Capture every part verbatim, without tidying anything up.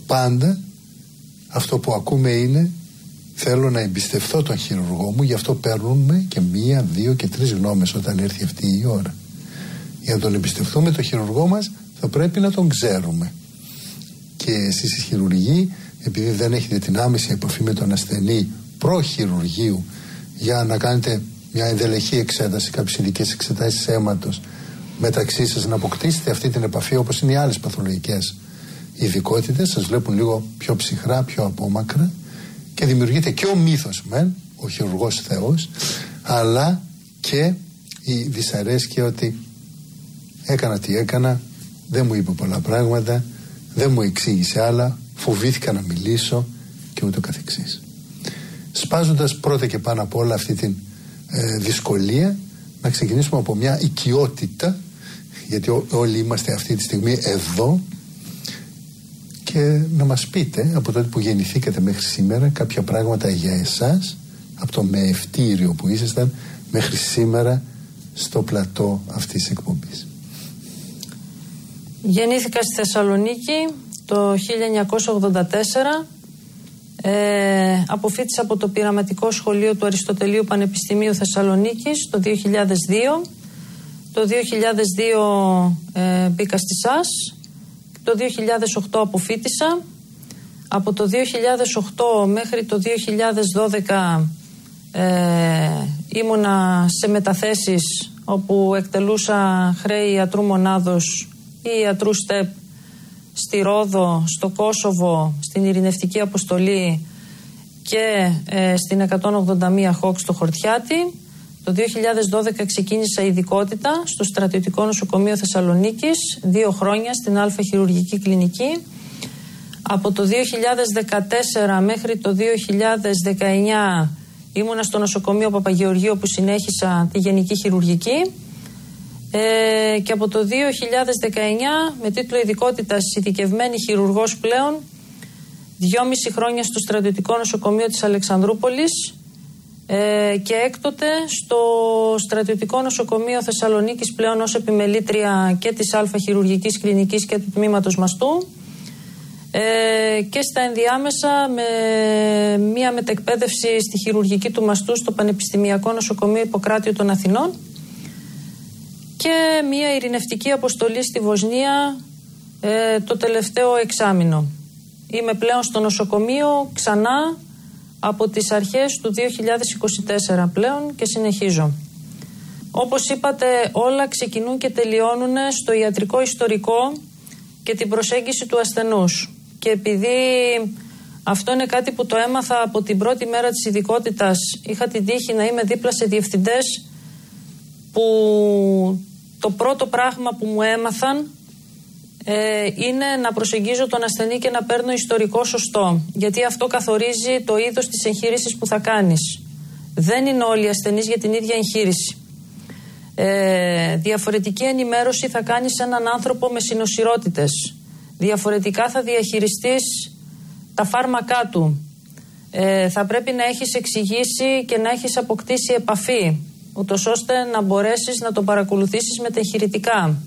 πάντα αυτό που ακούμε είναι θέλω να εμπιστευθώ τον χειρουργό μου, γι' αυτό παίρνουμε και μία, δύο και τρεις γνώμες όταν έρθει αυτή η ώρα. Για να τον εμπιστευτούμε τον χειρουργό μας θα πρέπει να τον ξέρουμε. Και εσείς οι χειρουργοί, επειδή δεν έχετε την άμεση επαφή με τον ασθενή προχειρουργείου για να κάνετε μια ενδελεχή εξέταση, κάποιες ειδικές εξετάσεις αίματος μεταξύ σας, να αποκτήσετε αυτή την επαφή όπως είναι οι άλλες παθολογικές ειδικότητες, σας βλέπουν λίγο πιο ψυχρά, πιο απόμακρα και δημιουργείται και ο μύθος μεν, ο χειρουργός Θεός, αλλά και η δυσαρέσκεια ότι έκανα τι έκανα, δεν μου είπε πολλά πράγματα, δεν μου εξήγησε άλλα, φοβήθηκα να μιλήσω και ούτω καθεξής. Σπάζοντας πρώτα και πάνω απ' όλα αυτή την ε, δυσκολία, να ξεκινήσουμε από μια οικειότητα, γιατί ό, όλοι είμαστε αυτή τη στιγμή εδώ, και να μας πείτε από τότε που γεννηθήκατε μέχρι σήμερα κάποια πράγματα για εσάς, από το μεευτήριο που ήσασταν μέχρι σήμερα στο πλατό αυτής της εκπομπής. Γεννήθηκα στη Θεσσαλονίκη το χίλια εννιακόσια ογδόντα τέσσερα. Ε, αποφοίτησα από το πειραματικό σχολείο του Αριστοτελείου Πανεπιστημίου Θεσσαλονίκης το δύο χιλιάδες δύο. Το δύο χιλιάδες δύο ε, μπήκα στη ΣΑΣ. Το δύο χιλιάδες οκτώ αποφοίτησα. Από το δύο χιλιάδες οκτώ μέχρι το δύο χιλιάδες δώδεκα ε, ήμουνα σε μεταθέσεις όπου εκτελούσα χρέη ιατρού μονάδος ή ιατρού ΣΤΕΠ στη Ρόδο, στο Κόσοβο, στην Ειρηνευτική Αποστολή και ε, στην εκατόν ογδόντα μία Χόκ στο Χορτιάτι. Το δύο χιλιάδες δώδεκα ξεκίνησα ειδικότητα στο Στρατιωτικό Νοσοκομείο Θεσσαλονίκης, δύο χρόνια στην Α Χειρουργική Κλινική. Από το δύο χιλιάδες δεκατέσσερα μέχρι το δύο χιλιάδες δεκαεννιά ήμουνα στο νοσοκομείο Παπαγεωργίου που συνέχισα τη Γενική Χειρουργική. Ε, και από το δύο χιλιάδες δεκαεννιά με τίτλο ειδικότητας ειδικευμένη χειρουργός πλέον, δυόμιση χρόνια στο Στρατιωτικό Νοσοκομείο της Αλεξανδρούπολης ε, και έκτοτε στο Στρατιωτικό Νοσοκομείο Θεσσαλονίκης πλέον ως επιμελήτρια και της Α Χειρουργικής Κλινικής και του Τμήματος Μαστού ε, και στα ενδιάμεσα με μία μετεκπαίδευση στη χειρουργική του Μαστού στο Πανεπιστημιακό Νοσοκομείο Ιπποκράτειου των Αθηνών και μία ειρηνευτική αποστολή στη Βοσνία ε, το τελευταίο εξάμηνο. Είμαι πλέον στο νοσοκομείο ξανά από τις αρχές του δύο χιλιάδες είκοσι τέσσερα πλέον και συνεχίζω. Όπως είπατε, όλα ξεκινούν και τελειώνουν στο ιατρικό ιστορικό και την προσέγγιση του ασθενούς. Και επειδή αυτό είναι κάτι που το έμαθα από την πρώτη μέρα της ειδικότητας, είχα την τύχη να είμαι δίπλα σε διευθυντές που το πρώτο πράγμα που μου έμαθαν ε, είναι να προσεγγίζω τον ασθενή και να παίρνω ιστορικό σωστό. Γιατί αυτό καθορίζει το είδος της εγχείρησης που θα κάνεις. Δεν είναι όλοι οι ασθενείς για την ίδια εγχείρηση. Ε, διαφορετική ενημέρωση θα κάνεις σε έναν άνθρωπο με συνοσυρότητες. Διαφορετικά θα διαχειριστείς τα φάρμακά του. Ε, θα πρέπει να έχεις εξηγήσει και να έχεις αποκτήσει επαφή, ούτως ώστε να μπορέσεις να τον παρακολουθήσεις μετεγχειρητικά.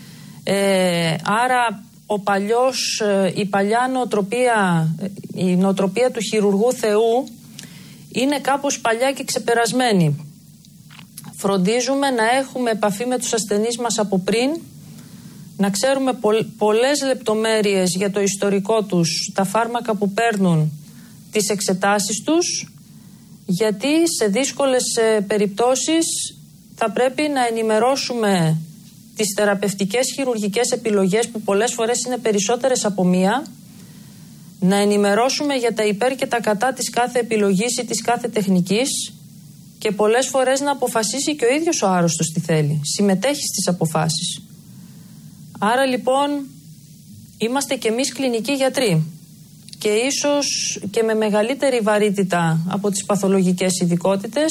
Ε, άρα ο παλιός, η παλιά νοοτροπία, η νοοτροπία του χειρουργού Θεού είναι κάπως παλιά και ξεπερασμένη. Φροντίζουμε να έχουμε επαφή με τους ασθενείς μας από πριν, να ξέρουμε πολλές λεπτομέρειες για το ιστορικό τους, τα φάρμακα που παίρνουν, τις εξετάσεις τους, γιατί σε δύσκολες περιπτώσεις θα πρέπει να ενημερώσουμε τις θεραπευτικές χειρουργικές επιλογές που πολλές φορές είναι περισσότερες από μία, να ενημερώσουμε για τα υπέρ και τα κατά της κάθε επιλογής ή της κάθε τεχνικής και πολλές φορές να αποφασίσει και ο ίδιος ο άρρωστος τι θέλει, συμμετέχει στις αποφάσεις. Άρα λοιπόν είμαστε και εμείς κλινικοί γιατροί και ίσως και με μεγαλύτερη βαρύτητα από τις παθολογικές ειδικότητες,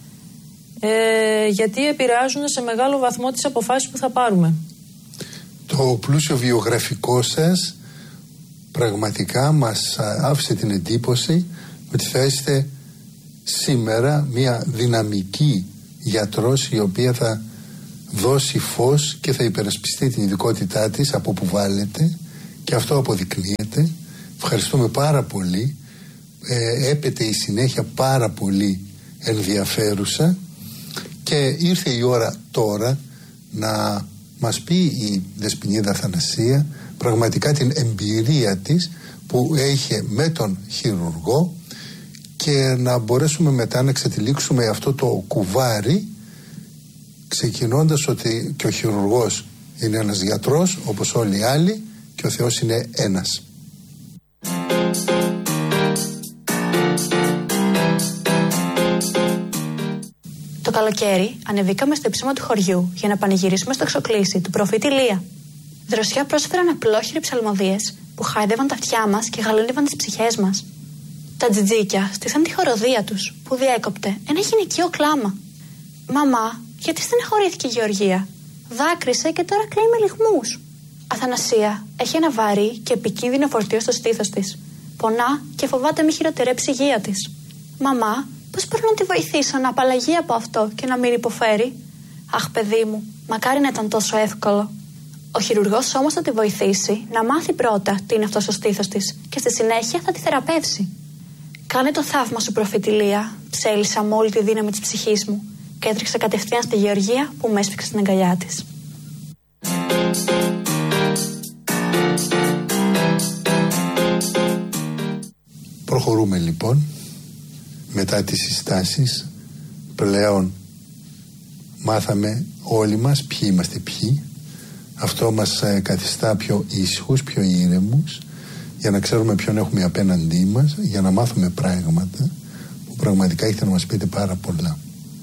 ε, γιατί επηρεάζουν σε μεγάλο βαθμό τις αποφάσεις που θα πάρουμε. Το πλούσιο βιογραφικό σας πραγματικά μας άφησε την εντύπωση ότι θα είστε σήμερα μια δυναμική γιατρός η οποία θα δώσει φως και θα υπερασπιστεί την ειδικότητά της από που βάλετε, και αυτό αποδεικνύεται. Ευχαριστούμε πάρα πολύ. Ε, έπεται η συνέχεια πάρα πολύ ενδιαφέρουσα και ήρθε η ώρα τώρα να μας πει η Δεσποινίδα Αθανασία πραγματικά την εμπειρία της που έχει με τον χειρουργό και να μπορέσουμε μετά να ξετυλίξουμε αυτό το κουβάρι, ξεκινώντας ότι και ο χειρουργός είναι ένας γιατρός όπως όλοι οι άλλοι και ο Θεός είναι ένας. Το καλοκαίρι ανεβήκαμε στο υψώμα του χωριού για να πανηγυρίσουμε στο εξοκλήσι του προφήτη Ηλία. Δροσιά πρόσφεραν απλόχειροι ψαλμοδίες που χάιδευαν τα αυτιά μας και γαλούνιβαν τις ψυχές μας. Τα τζιτζίκια στήσαν τη χοροδία τους που διέκοπτε ένα γυναικείο κλάμα. «Μαμά, γιατί στεναχωρήθηκε η Γεωργία? Δάκρυσε και τώρα κλαίει με λυγμούς». Αθανασία έχει ένα βαρύ και επικίνδυνο φορτίο στο στήθος της. Πονά και φοβάται μη χειροτερέψει η υγεία της. «Μαμά, πώς μπορώ να τη βοηθήσω να απαλλαγεί από αυτό και να μην υποφέρει?» «Αχ, παιδί μου, μακάρι να ήταν τόσο εύκολο». Ο χειρουργός όμως θα τη βοηθήσει να μάθει πρώτα τι είναι αυτό στο στήθος της και στη συνέχεια θα τη θεραπεύσει. «Κάνε το θαύμα σου, προφήτη Ηλία», ψέλισα με όλη τη δύναμη της ψυχής μου και έτρεξα κατευθείαν στη Γεωργία που με έσφιξε στην αγκαλιά της. Προχωρούμε λοιπόν μετά τις συστάσεις. Πλέον μάθαμε όλοι μας ποιοι είμαστε ποιοι. Αυτό μας καθιστά πιο ήσυχους, πιο ήρεμους, για να ξέρουμε ποιον έχουμε απέναντί μας, για να μάθουμε πράγματα που πραγματικά έχετε να μας πείτε πάρα πολλά.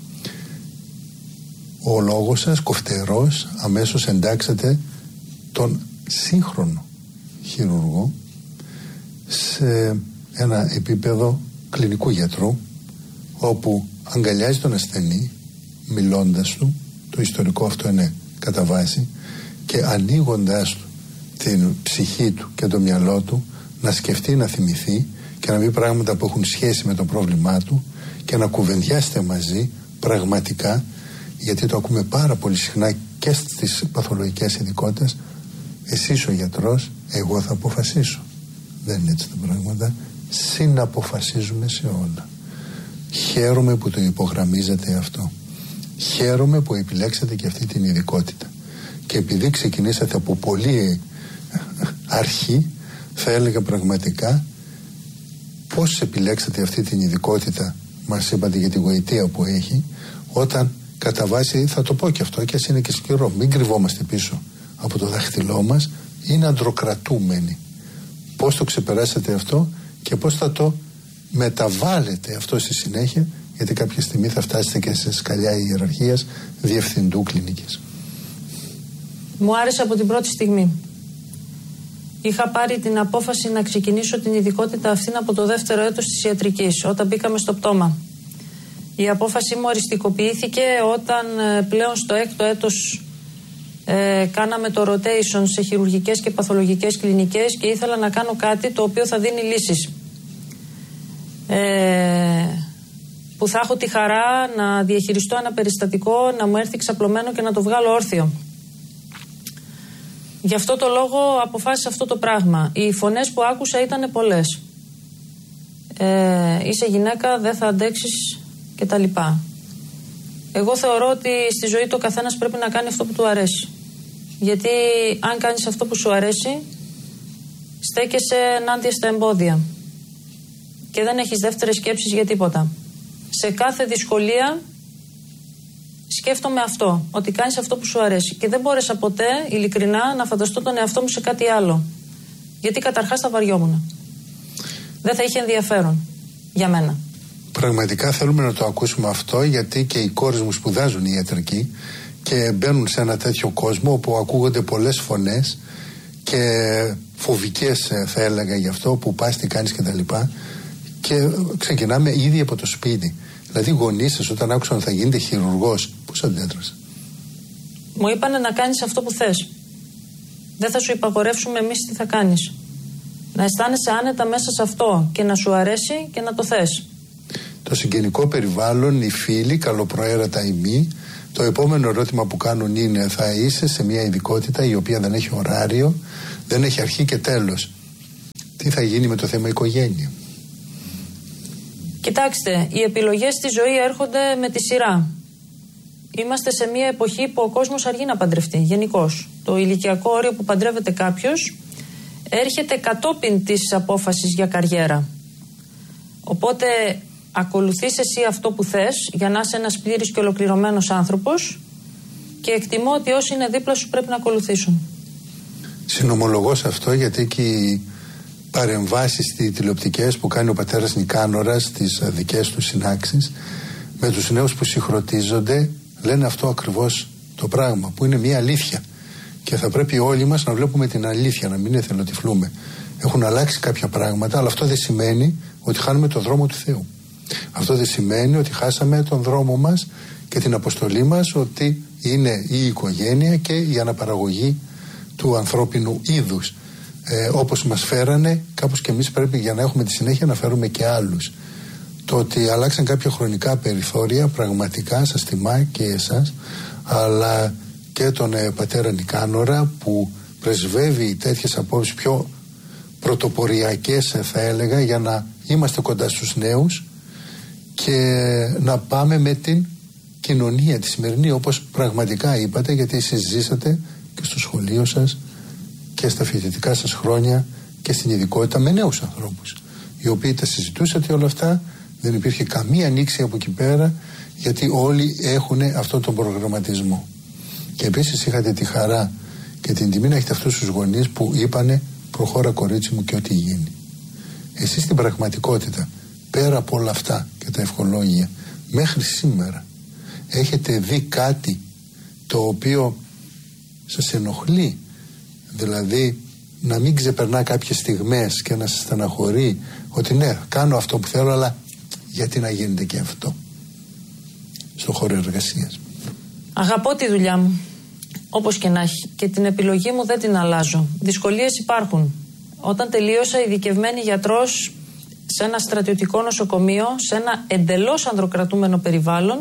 Ο λόγος σας κοφτερός αμέσως εντάξατε τον σύγχρονο χειρουργό σε ένα επίπεδο κλινικού γιατρού, όπου αγκαλιάζει τον ασθενή μιλώντας του, το ιστορικό αυτό είναι κατά βάση, και ανοίγοντάς του την ψυχή του και το μυαλό του να σκεφτεί, να θυμηθεί και να πει πράγματα που έχουν σχέση με το πρόβλημά του και να κουβεντιάσετε μαζί πραγματικά, γιατί το ακούμε πάρα πολύ συχνά και στις παθολογικές ειδικότητες. Εσείς ο γιατρός, εγώ θα αποφασίσω. Δεν είναι έτσι τα πράγματα. Συναποφασίζουμε σε όλα. Χαίρομαι που το υπογραμμίζετε αυτό. Χαίρομαι που επιλέξατε και αυτή την ειδικότητα. Και επειδή ξεκινήσατε από πολύ αρχή, θα έλεγα πραγματικά πώς επιλέξατε αυτή την ειδικότητα. Μας είπατε για τη γοητεία που έχει, όταν κατά βάση, θα το πω και αυτό και ας είναι και σκληρό, μην κρυβόμαστε πίσω από το δάχτυλό μας, είναι αντροκρατούμενοι. Πώς το ξεπεράσατε αυτό και πώς θα το μεταβάλλετε αυτό στη συνέχεια, γιατί κάποια στιγμή θα φτάσετε και σε σκαλιά ιεραρχίας διευθυντού κλινικής. Μου άρεσε από την πρώτη στιγμή. Είχα πάρει την απόφαση να ξεκινήσω την ειδικότητα αυτή από το δεύτερο έτος της ιατρικής, όταν μπήκαμε στο πτώμα. Η απόφαση μου οριστικοποιήθηκε όταν πλέον στο έκτο έτος ε, κάναμε το rotation σε χειρουργικές και παθολογικές κλινικές και ήθελα να κάνω κάτι το οποίο θα δίνει λύσεις. Ε, που θα έχω τη χαρά να διαχειριστώ ένα περιστατικό, να μου έρθει ξαπλωμένο και να το βγάλω όρθιο. Γι' αυτό το λόγο αποφάσισα αυτό το πράγμα. Οι φωνές που άκουσα ήταν πολλές. Ε, είσαι γυναίκα, δεν θα αντέξεις και τα λοιπά. Εγώ θεωρώ ότι στη ζωή του ο καθένας πρέπει να κάνει αυτό που του αρέσει. Γιατί αν κάνεις αυτό που σου αρέσει, στέκεσαι ενάντια στα εμπόδια. Και δεν έχεις δεύτερες σκέψεις για τίποτα. Σε κάθε δυσκολία σκέφτομαι αυτό, ότι κάνεις αυτό που σου αρέσει. Και δεν μπόρεσα ποτέ, ειλικρινά, να φανταστώ τον εαυτό μου σε κάτι άλλο. Γιατί καταρχάς θα βαριόμουν. Δεν θα είχε ενδιαφέρον για μένα. Πραγματικά θέλουμε να το ακούσουμε αυτό, γιατί και οι κόρες μου σπουδάζουν ιατρική και μπαίνουν σε ένα τέτοιο κόσμο όπου ακούγονται πολλές φωνές και φοβικές, θα έλεγα, γι' αυτό που πας, τι κάνεις κτλ. Και, και ξεκινάμε ήδη από το σπίτι. Δηλαδή, οι γονείς σας, όταν άκουσαν ότι θα γίνετε χειρουργός, πώς αντέδρασαν? Μου είπανε να κάνεις αυτό που θες. Δεν θα σου υπαγορεύσουμε εμείς τι θα κάνεις. Να αισθάνεσαι άνετα μέσα σε αυτό και να σου αρέσει και να το θες. Το συγγενικό περιβάλλον, οι φίλοι, καλοπροαίρετα ή μη. Το επόμενο ερώτημα που κάνουν είναι: θα είσαι σε μια ειδικότητα η οποία δεν έχει ωράριο, δεν έχει αρχή και τέλος. Τι θα γίνει με το θέμα οικογένεια? Κοιτάξτε, οι επιλογές στη ζωή έρχονται με τη σειρά. Είμαστε σε μια εποχή που ο κόσμος αργεί να παντρευτεί, γενικώς. Το ηλικιακό όριο που παντρεύεται κάποιος έρχεται κατόπιν της απόφασης για καριέρα. Οπότε ακολουθείς εσύ αυτό που θες για να είσαι ένας πλήρης και ολοκληρωμένος άνθρωπος και εκτιμώ ότι όσοι είναι δίπλα σου πρέπει να ακολουθήσουν. Συνομολογώ σε αυτό, γιατί και οι παρεμβάσεις στις τηλεοπτικές που κάνει ο πατέρας Νικάνορας στις δικές του συνάξεις με τους νέους που συγχρονίζονται λένε αυτό ακριβώς το πράγμα, που είναι μια αλήθεια. Και θα πρέπει όλοι μας να βλέπουμε την αλήθεια, να μην εθελοτυφλούμε. Έχουν αλλάξει κάποια πράγματα, αλλά αυτό δεν σημαίνει ότι χάνουμε τον δρόμο του Θεού. Αυτό δεν σημαίνει ότι χάσαμε τον δρόμο μας και την αποστολή μας, ότι είναι η οικογένεια και η αναπαραγωγή του ανθρώπινου είδους. Ε, όπως μας φέρανε, κάπως και εμείς πρέπει, για να έχουμε τη συνέχεια, να φέρουμε και άλλους. Το ότι αλλάξαν κάποια χρονικά περιθώρια πραγματικά σας τιμά και εσάς, αλλά και τον ε, πατέρα Νικάνορα, που πρεσβεύει τέτοιες απόψεις πιο πρωτοποριακές, ε, θα έλεγα, για να είμαστε κοντά στους νέους και να πάμε με την κοινωνία τη σημερινή, όπως πραγματικά είπατε, γιατί συζήσατε και στο σχολείο σας και στα φοιτητικά σας χρόνια και στην ειδικότητα με νέους ανθρώπους, οι οποίοι τα συζητούσατε όλα αυτά. Δεν υπήρχε καμία ανοίξη από εκεί πέρα, γιατί όλοι έχουν αυτόν τον προγραμματισμό. Και επίσης είχατε τη χαρά και την τιμή να έχετε αυτούς τους γονείς που είπανε προχώρα κορίτσι μου και ό,τι γίνει. Εσείς στην πραγματικότητα, πέρα από όλα αυτά και τα ευχολόγια, μέχρι σήμερα έχετε δει κάτι το οποίο σας ενοχλεί? Δηλαδή να μην ξεπερνά κάποιες στιγμές και να σας στεναχωρεί ότι ναι, κάνω αυτό που θέλω, αλλά γιατί να γίνεται και αυτό στο χώρο εργασίας? Αγαπώ τη δουλειά μου, όπως και να έχει, και την επιλογή μου δεν την αλλάζω. Δυσκολίες υπάρχουν. Όταν τελείωσα ειδικευμένη γιατρός σε ένα στρατιωτικό νοσοκομείο, σε ένα εντελώς ανδροκρατούμενο περιβάλλον,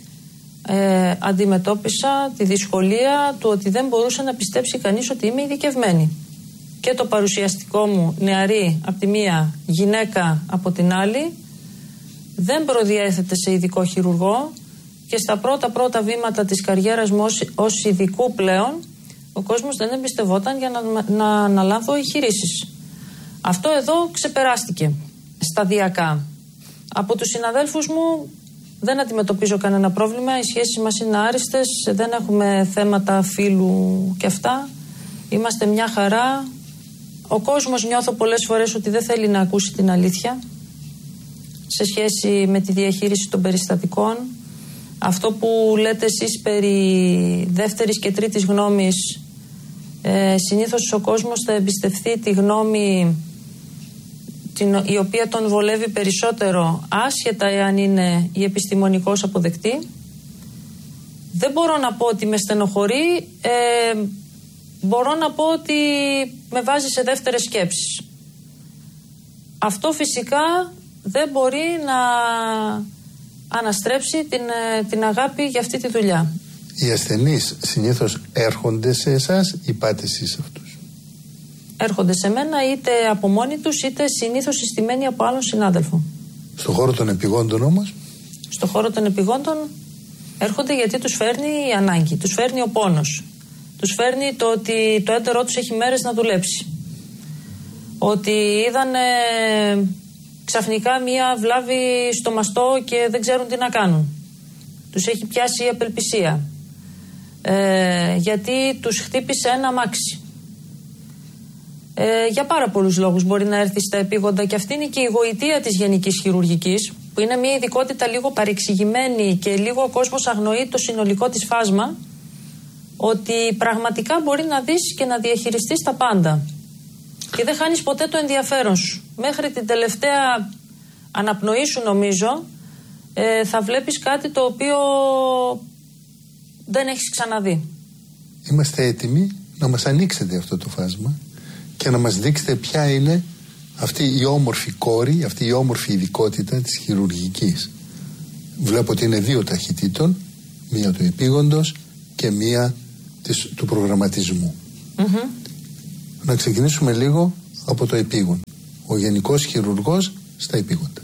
ε, αντιμετώπισα τη δυσκολία του ότι δεν μπορούσε να πιστέψει κανείς ότι είμαι ειδικευμένη. Και το παρουσιαστικό μου, νεαρή από τη μία, γυναίκα από την άλλη, δεν προδιέθετε σε ειδικό χειρουργό, και στα πρώτα πρώτα βήματα της καριέρας μου ως, ως ειδικού πλέον, ο κόσμος δεν εμπιστευόταν για να, να αναλάβω εγχειρήσεις. Αυτό εδώ ξεπεράστηκε σταδιακά. Από τους συναδέλφους μου δεν αντιμετωπίζω κανένα πρόβλημα, οι σχέσεις μας είναι άριστες, δεν έχουμε θέματα φύλου και αυτά, είμαστε μια χαρά. Ο κόσμος, νιώθω πολλές φορές ότι δεν θέλει να ακούσει την αλήθεια σε σχέση με τη διαχείριση των περιστατικών. Αυτό που λέτε εσείς περί δεύτερης και τρίτης γνώμης, ε, συνήθως ο κόσμος θα εμπιστευτεί τη γνώμη την, η οποία τον βολεύει περισσότερο, άσχετα εάν είναι η επιστημονικώς αποδεκτή. Δεν μπορώ να πω ότι με στενοχωρεί, ε, μπορώ να πω ότι με βάζει σε δεύτερες σκέψεις. Αυτό φυσικά δεν μπορεί να αναστρέψει την, την αγάπη για αυτή τη δουλειά. Οι ασθενείς συνήθως έρχονται σε εσάς ή πάτε εσείς σε αυτούς? Έρχονται σε μένα είτε από μόνοι τους, είτε συνήθως συστημένοι από άλλον συνάδελφο. Στον χώρο των επιγόντων όμως? Στον χώρο των επιγόντων έρχονται γιατί τους φέρνει η ανάγκη, τους φέρνει ο πόνος, τους φέρνει το ότι το έντερό τους έχει μέρες να δουλέψει, ότι είδαν ξαφνικά μία βλάβη στο μαστό και δεν ξέρουν τι να κάνουν. Τους έχει πιάσει η απελπισία. Ε, γιατί τους χτύπησε ένα αμάξι. Ε, για πάρα πολλούς λόγους μπορεί να έρθει στα επίγοντα, και αυτή είναι και η γοητεία της γενικής χειρουργικής, που είναι μια ειδικότητα λίγο παρεξηγημένη και λίγο ο κόσμος αγνοεί το συνολικό της φάσμα, ότι πραγματικά μπορεί να δεις και να διαχειριστείς τα πάντα. Και δεν χάνεις ποτέ το ενδιαφέρον σου. Μέχρι την τελευταία αναπνοή σου, νομίζω, ε, θα βλέπεις κάτι το οποίο δεν έχεις ξαναδεί. Είμαστε έτοιμοι να μας ανοίξετε αυτό το φάσμα και να μας δείξετε ποια είναι αυτή η όμορφη κόρη, αυτή η όμορφη ειδικότητα της χειρουργικής. Βλέπω ότι είναι δύο ταχυτήτων, μία του επίγοντος και μία της, του προγραμματισμού. Mm-hmm. Να ξεκινήσουμε λίγο από το επίγον. ο γενικός χειρουργός στα επίγοντα?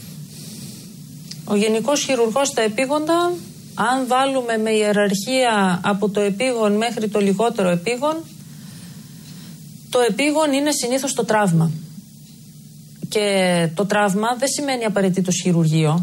Ο γενικός χειρουργός στα επίγοντα, αν βάλουμε με ιεραρχία από το επίγον μέχρι το λιγότερο επίγον, το επίγον είναι συνήθως το τραύμα. Και το τραύμα δεν σημαίνει απαραίτητος χειρουργείο,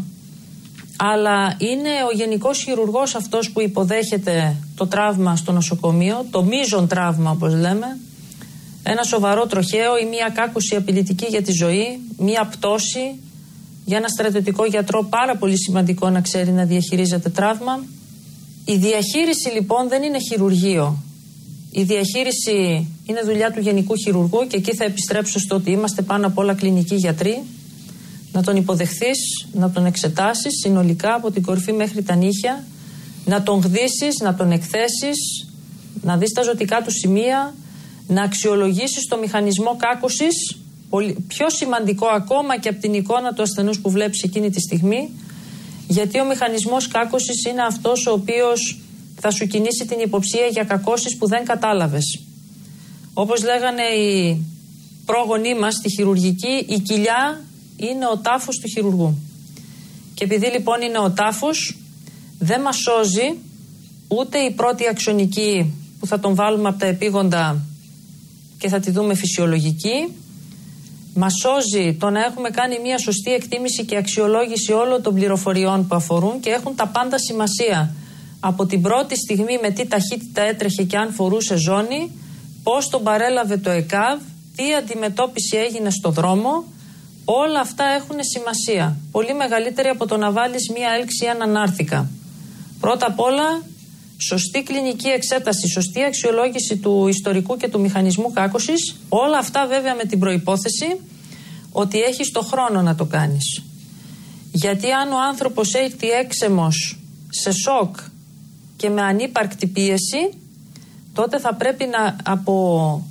αλλά είναι ο γενικός χειρουργός αυτός που υποδέχεται το τραύμα στο νοσοκομείο, το μείζον τραύμα όπως λέμε, ένα σοβαρό τροχαίο ή μια κάκωση απειλητική για τη ζωή, μια πτώση. Για ένα στρατιωτικό γιατρό πάρα πολύ σημαντικό να ξέρει να διαχειρίζεται τραύμα. Η διαχείριση λοιπόν δεν είναι χειρουργείο. Η διαχείριση είναι δουλειά του γενικού χειρουργού και εκεί θα επιστρέψω στο ότι είμαστε πάνω απ' όλα κλινικοί γιατροί. Να τον υποδεχθείς, να τον εξετάσεις συνολικά από την κορφή μέχρι τα νύχια, να τον γδύσεις, να τον εκθέσεις, να δεις τα ζωτικά του σημεία, να αξιολογήσεις το μηχανισμό κάκωσης, πολύ, πιο σημαντικό ακόμα και από την εικόνα του ασθενούς που βλέπεις εκείνη τη στιγμή, γιατί ο μηχανισμός κάκωσης είναι αυτός ο οποίος θα σου κινήσει την υποψία για κακώσεις που δεν κατάλαβες. Όπως λέγανε οι πρόγονοί μας στη χειρουργική, η κοιλιά είναι ο τάφος του χειρουργού. Και επειδή λοιπόν είναι ο τάφος, δεν μας σώζει ούτε η πρώτη αξονική που θα τον βάλουμε από τα επίγοντα και θα τη δούμε φυσιολογική. Μας σώζει το να έχουμε κάνει μια σωστή εκτίμηση και αξιολόγηση όλων των πληροφοριών που αφορούν και έχουν τα πάντα σημασία. Από την πρώτη στιγμή με τι ταχύτητα έτρεχε και αν φορούσε ζώνη, πώς τον παρέλαβε το ΕΚΑΒ, τι αντιμετώπιση έγινε στο δρόμο, όλα αυτά έχουν σημασία. Πολύ μεγαλύτερη από το να βάλεις μια έλξη ή έναν άρθηκα. Πρώτα απ' όλα, σωστή κλινική εξέταση, σωστή αξιολόγηση του ιστορικού και του μηχανισμού κάκωσης, όλα αυτά βέβαια με την προϋπόθεση ότι έχεις το χρόνο να το κάνεις. Γιατί αν ο άνθρωπος έχει έξαιμος σε σοκ και με ανύπαρκτη πίεση, τότε θα πρέπει να από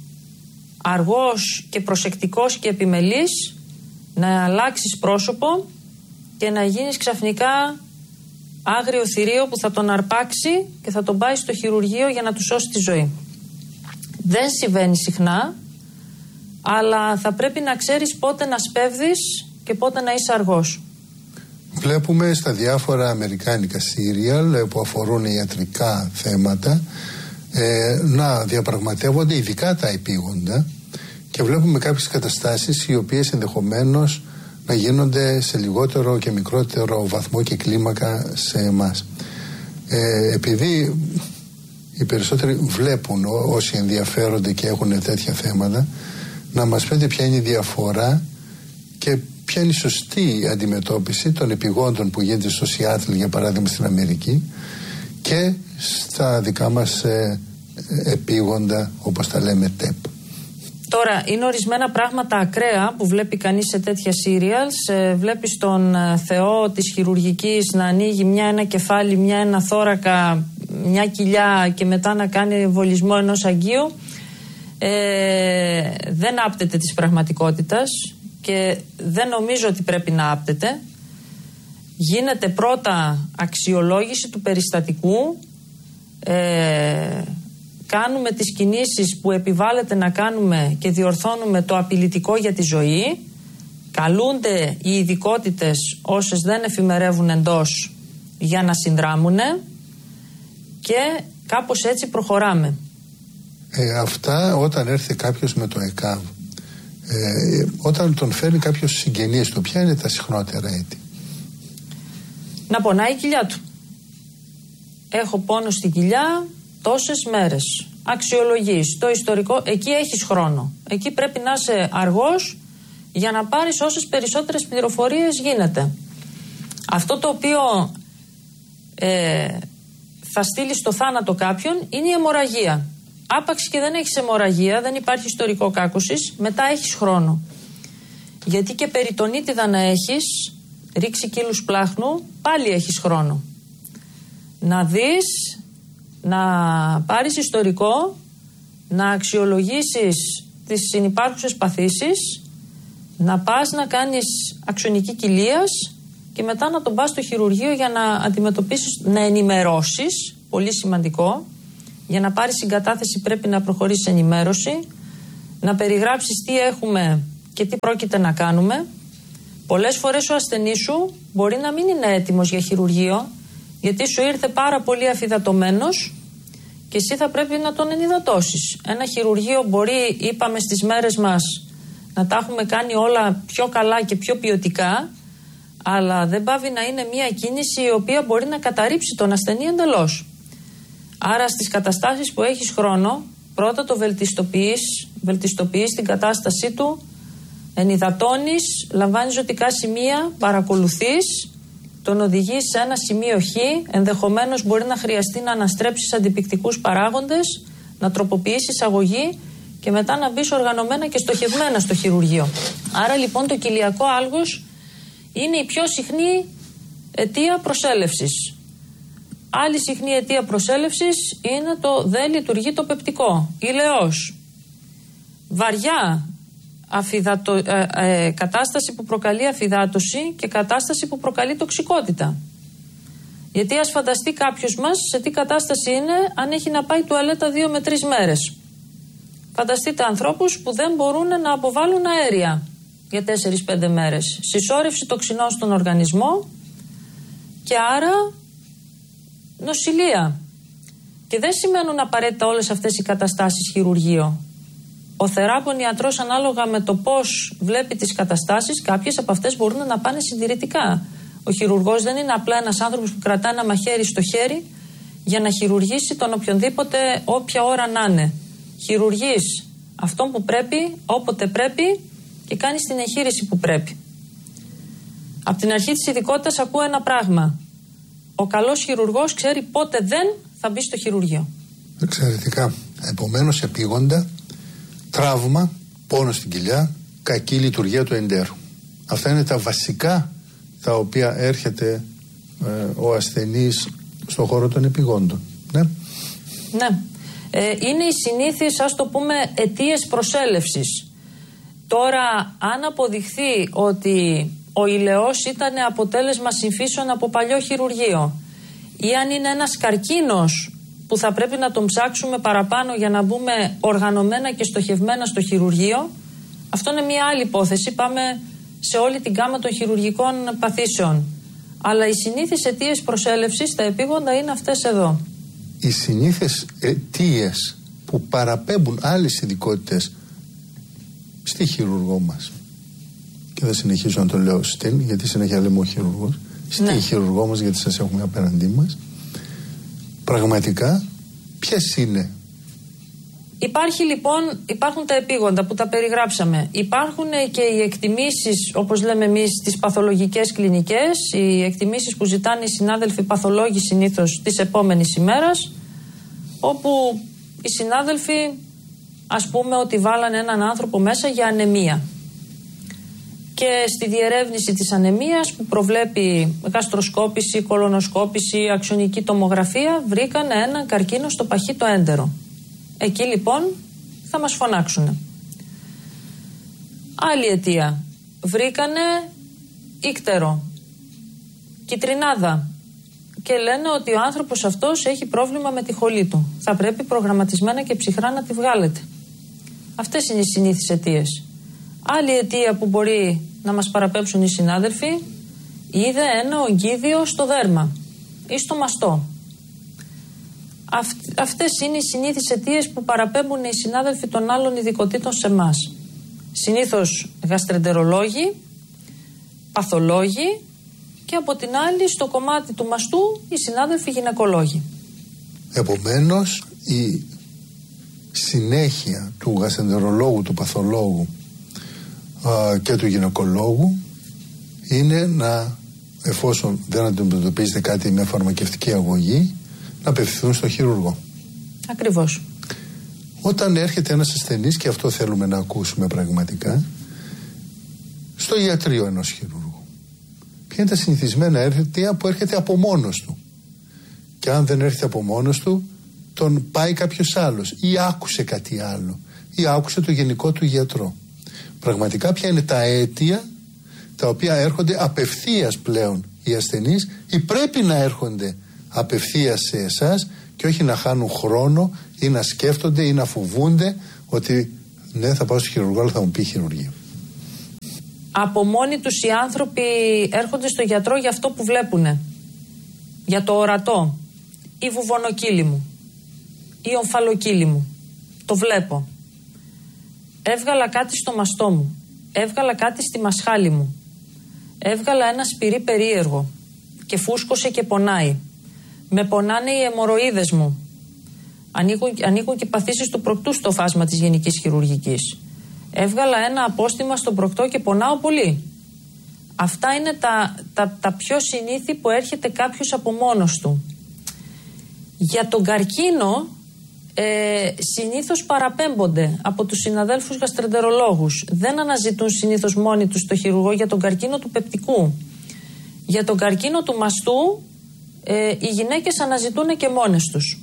αργός και προσεκτικός και επιμελής να αλλάξεις πρόσωπο και να γίνεις ξαφνικά άγριο θηρίο που θα τον αρπάξει και θα τον πάει στο χειρουργείο για να του σώσει τη ζωή. Δεν συμβαίνει συχνά, αλλά θα πρέπει να ξέρεις πότε να σπέβδεις και πότε να είσαι αργός. Βλέπουμε στα διάφορα αμερικάνικα σύριαλ που αφορούν ιατρικά θέματα ε, να διαπραγματεύονται ειδικά τα επίγοντα και βλέπουμε κάποιες καταστάσεις οι οποίες ενδεχομένως να γίνονται σε λιγότερο και μικρότερο βαθμό και κλίμακα σε εμάς. Ε, επειδή οι περισσότεροι βλέπουν, ό, όσοι ενδιαφέρονται και έχουν τέτοια θέματα, να μας πείτε ποια είναι η διαφορά και ποια είναι η σωστή αντιμετώπιση των επιγόντων που γίνεται στο Σιάτλ, για παράδειγμα στην Αμερική, και στα δικά μας ε, επίγοντα, όπως τα λέμε, ΤΕΠ. Τώρα, είναι ορισμένα πράγματα ακραία που βλέπει κανείς σε τέτοια serials. Βλέπεις τον Θεό της χειρουργικής να ανοίγει μια ένα κεφάλι, μια ένα θώρακα, μια κοιλιά και μετά να κάνει βολισμό ενός αγγείου. Ε, δεν άπτεται της πραγματικότητας και δεν νομίζω ότι πρέπει να άπτεται. Γίνεται πρώτα αξιολόγηση του περιστατικού, ε, κάνουμε τις κινήσεις που επιβάλλεται να κάνουμε και διορθώνουμε το απειλητικό για τη ζωή. Καλούνται οι ειδικότητες, όσες δεν εφημερεύουν εντός, για να συνδράμουν και κάπως έτσι προχωράμε. Ε, αυτά όταν έρθει κάποιος με το ΕΚΑΒ, ε, όταν τον φέρνει κάποιος συγγενείς του, ποια είναι τα συχνότερα έτη? Να πονάει η κοιλιά του. Έχω πόνο στην κοιλιά τόσες μέρες. Αξιολογείς το ιστορικό, εκεί έχεις χρόνο. Εκεί πρέπει να είσαι αργός για να πάρεις όσες περισσότερες πληροφορίες γίνεται. Αυτό το οποίο ε, θα στείλει στο θάνατο κάποιον είναι η αιμορραγία. Άπαξ και δεν έχεις αιμορραγία, δεν υπάρχει ιστορικό κάκωσης, μετά έχεις χρόνο. Γιατί και περιτονίτιδα να έχεις, ρίξει κύλους πλάχνου, πάλι έχεις χρόνο. Να δεις, να πάρεις ιστορικό, να αξιολογήσεις τις συνυπάρχουσες παθήσεις, να πας να κάνεις αξονική κοιλίας και μετά να τον πας στο χειρουργείο για να αντιμετωπίσεις, να ενημερώσεις, πολύ σημαντικό. Για να πάρεις συγκατάθεση πρέπει να προχωρήσεις ενημέρωση, να περιγράψεις τι έχουμε Και τι πρόκειται να κάνουμε? Πολλές φορές ο ασθενής σου μπορεί να μην είναι έτοιμος για χειρουργείο, γιατί σου ήρθε πάρα πολύ αφυδατωμένος και εσύ θα πρέπει να τον ενυδατώσεις. Ένα χειρουργείο μπορεί, είπαμε στις μέρες μας, να τα έχουμε κάνει όλα πιο καλά και πιο ποιοτικά, αλλά δεν πάβει να είναι μια κίνηση η οποία μπορεί να καταρρύψει τον ασθενή εντελώς. Άρα στις καταστάσεις που έχεις χρόνο, πρώτα το βελτιστοποιείς, βελτιστοποιείς την κατάστασή του, ενυδατώνεις, λαμβάνεις ζωτικά σημεία, παρακολουθείς, τον οδηγείς σε ένα σημείο Χ, ενδεχομένως μπορεί να χρειαστεί να αναστρέψεις αντιπικτικούς παράγοντες, να τροποποιήσεις αγωγή και μετά να μπεις οργανωμένα και στοχευμένα στο χειρουργείο. Άρα λοιπόν το κοιλιακό άλγος είναι η πιο συχνή αιτία προσέλευσης. Άλλη συχνή αιτία προσέλευσης είναι το δεν λειτουργεί το πεπτικό, ηλαιός. Βαριά αφυδατο, ε, ε, κατάσταση που προκαλεί αφυδάτωση και κατάσταση που προκαλεί τοξικότητα. Γιατί ας φανταστεί κάποιος μας σε τι κατάσταση είναι αν έχει να πάει τουαλέτα δύο με τρεις μέρες. Φανταστείτε ανθρώπους που δεν μπορούν να αποβάλουν αέρια για τέσσερις πέντε μέρες. Συσσόρευση τοξινών στον οργανισμό και άρα νοσηλεία. Και δεν σημαίνουν απαραίτητα όλες αυτές οι καταστάσεις χειρουργείο. Ο θεράπων ιατρός, ανάλογα με το πώς βλέπει τις καταστάσεις, κάποιες από αυτές μπορούν να πάνε συντηρητικά. Ο χειρουργός δεν είναι απλά ένας άνθρωπος που κρατά ένα μαχαίρι στο χέρι για να χειρουργήσει τον οποιονδήποτε, όποια ώρα να είναι. Χειρουργείς αυτόν που πρέπει, όποτε πρέπει και κάνεις την εγχείρηση που πρέπει. Από την αρχή της ειδικότητας ακούω ένα πράγμα. Ο καλός χειρουργός ξέρει πότε δεν θα μπει στο χειρουργείο. Εξαιρετικά. Επομένως, επίγοντα, τραύμα, πόνο στην κοιλιά, κακή λειτουργία του εντέρου. Αυτά είναι τα βασικά τα οποία έρχεται ε, ο ασθενής στον χώρο των επιγόντων. Ναι. Ναι. Ε, είναι οι συνήθειες, ας το πούμε, αιτίες προσέλευσης. Τώρα, αν αποδειχθεί ότι ο ηλαιός ήταν αποτέλεσμα συμφύσεων από παλιό χειρουργείο ή αν είναι ένας καρκίνος που θα πρέπει να τον ψάξουμε παραπάνω για να μπούμε οργανωμένα και στοχευμένα στο χειρουργείο, αυτό είναι μια άλλη υπόθεση. Πάμε σε όλη την γάμα των χειρουργικών παθήσεων. Αλλά οι συνήθεις αιτίες προσέλευσης στα επίγοντα είναι αυτές εδώ. Οι συνήθεις αιτίες που παραπέμπουν άλλες ειδικότητες στη χειρουργό μας, και δεν συνεχίζω να το λέω στην, γιατί συνέχεια λέμε ο χειρουργός, στη ναι. χειρουργό μας, γιατί σας έχουμε απέναντί μας, πραγματικά ποιες είναι? Υπάρχει λοιπόν, υπάρχουν τα επίγοντα που τα περιγράψαμε. Υπάρχουν και οι εκτιμήσεις, όπως λέμε εμείς, τις παθολογικές κλινικές, οι εκτιμήσεις που ζητάνε οι συνάδελφοι παθολόγοι συνήθως της επόμενης ημέρας, όπου οι συνάδελφοι, ας πούμε, ότι βάλανε έναν άνθρωπο μέσα για ανεμία. Και στη διερεύνηση της ανεμίας που προβλέπει γαστροσκόπηση, κολονοσκόπηση, αξονική τομογραφία, βρήκαν έναν καρκίνο στο παχύ το έντερο. Εκεί λοιπόν θα μας φωνάξουν. Άλλη αιτία. Βρήκανε ίκτερο, κιτρινάδα, και λένε ότι ο άνθρωπος αυτός έχει πρόβλημα με τη χολή του. Θα πρέπει προγραμματισμένα και ψυχρά να τη βγάλετε. Αυτές είναι οι συνήθεις αιτίες. Άλλη αιτία που μπορεί να μας παραπέμψουν οι συνάδελφοι, είδε ένα ογκίδιο στο δέρμα ή στο μαστό. Αυτ, αυτές είναι οι συνήθεις αιτίες που παραπέμπουν οι συνάδελφοι των άλλων ειδικοτήτων σε εμάς. Συνήθως γαστρεντερολόγοι, παθολόγοι και από την άλλη στο κομμάτι του μαστού οι συνάδελφοι γυναικολόγοι. Επομένως η συνέχεια του γαστρεντερολόγου, του παθολόγου α, και του γυναικολόγου είναι να, εφόσον δεν αντιμετωπίζεται κάτι με φαρμακευτική αγωγή, να απευθυνθούν στο χειρουργό. Ακριβώς. Όταν έρχεται ένας ασθενής, και αυτό θέλουμε να ακούσουμε πραγματικά, στο ιατρείο ενός χειρουργού, ποια είναι τα συνηθισμένα αίτια που έρχεται από μόνος του? Και αν δεν έρχεται από μόνος του, τον πάει κάποιος άλλος ή άκουσε κάτι άλλο ή άκουσε το γενικό του γιατρό. Πραγματικά ποια είναι τα αίτια τα οποία έρχονται απευθείας πλέον οι ασθενείς ή πρέπει να έρχονται απευθείας σε εσάς και όχι να χάνουν χρόνο ή να σκέφτονται ή να φοβούνται ότι ναι, θα πάω στο χειρουργό αλλά θα μου πει χειρουργείο. Από μόνοι τους οι άνθρωποι έρχονται στο γιατρό για αυτό που βλέπουνε. Για το ορατό. Η βουβονοκύλη μου. Η ομφαλοκύλη μου. Το βλέπω. Έβγαλα κάτι στο μαστό μου. Έβγαλα κάτι στη μασχάλη μου. Έβγαλα ένα σπυρί περίεργο. Και φούσκωσε και πονάει. Με πονάνε οι αιμορροίδες μου. Ανοίγουν, ανοίγουν και παθήσεις του προκτού στο φάσμα της γενικής χειρουργικής. Έβγαλα ένα απόστημα στον προκτό και πονάω πολύ. Αυτά είναι τα, τα, τα πιο συνήθη που έρχεται κάποιος από μόνος του. Για τον καρκίνο ε, συνήθως παραπέμπονται από τους συναδέλφους γαστρεντερολόγους. Δεν αναζητούν συνήθως μόνοι τους το χειρουργό για τον καρκίνο του πεπτικού. Για τον καρκίνο του μαστού ε, οι γυναίκες αναζητούν και μόνες τους.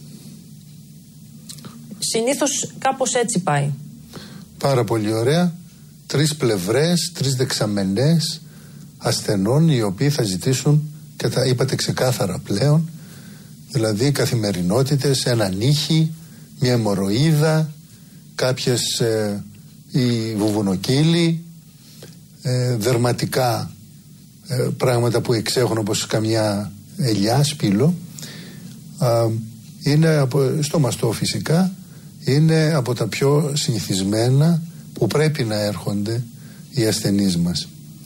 Συνήθως κάπως έτσι πάει. Πάρα πολύ ωραία. Τρεις πλευρές, τρεις δεξαμενές ασθενών οι οποίοι θα ζητήσουν, και θα είπατε ξεκάθαρα πλέον, δηλαδή καθημερινότητες, ένα νύχι, μια αιμορροίδα, κάποιες ε, η βουβονοκύλη, ε, δερματικά ε, πράγματα που εξέχουν όπως καμιά ελιά, σπήλο. Ε, είναι από, στο μαστό φυσικά. Είναι από τα πιο συνηθισμένα που πρέπει να έρχονται οι ασθενείς μας.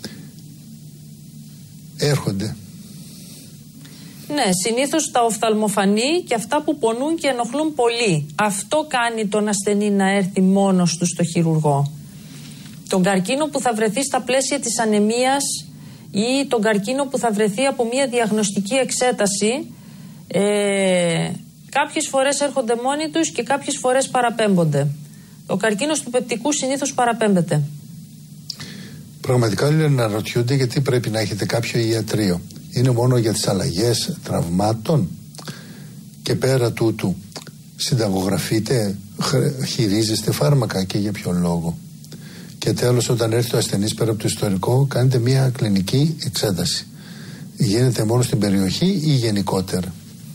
Έρχονται. Ναι, συνήθως τα οφθαλμοφανή και αυτά που πονούν και ενοχλούν πολύ. Αυτό κάνει τον ασθενή να έρθει μόνος του στο χειρουργό. Τον καρκίνο που θα βρεθεί στα πλαίσια της ανεμίας ή τον καρκίνο που θα βρεθεί από μια διαγνωστική εξέταση, ε, κάποιες φορές έρχονται μόνοι τους και κάποιες φορές παραπέμπονται. Ο καρκίνος του πεπτικού συνήθως παραπέμπεται. Πραγματικά όλοι αναρωτιούνται γιατί πρέπει να έχετε κάποιο ιατρείο. Είναι μόνο για τις αλλαγές τραυμάτων? Και πέρα τούτου συνταγογραφείτε, χειρίζεστε φάρμακα, και για ποιο λόγο? Και τέλος, όταν έρθει ο ασθενής πέρα από το ιστορικό, κάνετε μια κλινική εξέταση. Γίνεται μόνο στην περιοχή ή γενικότερα?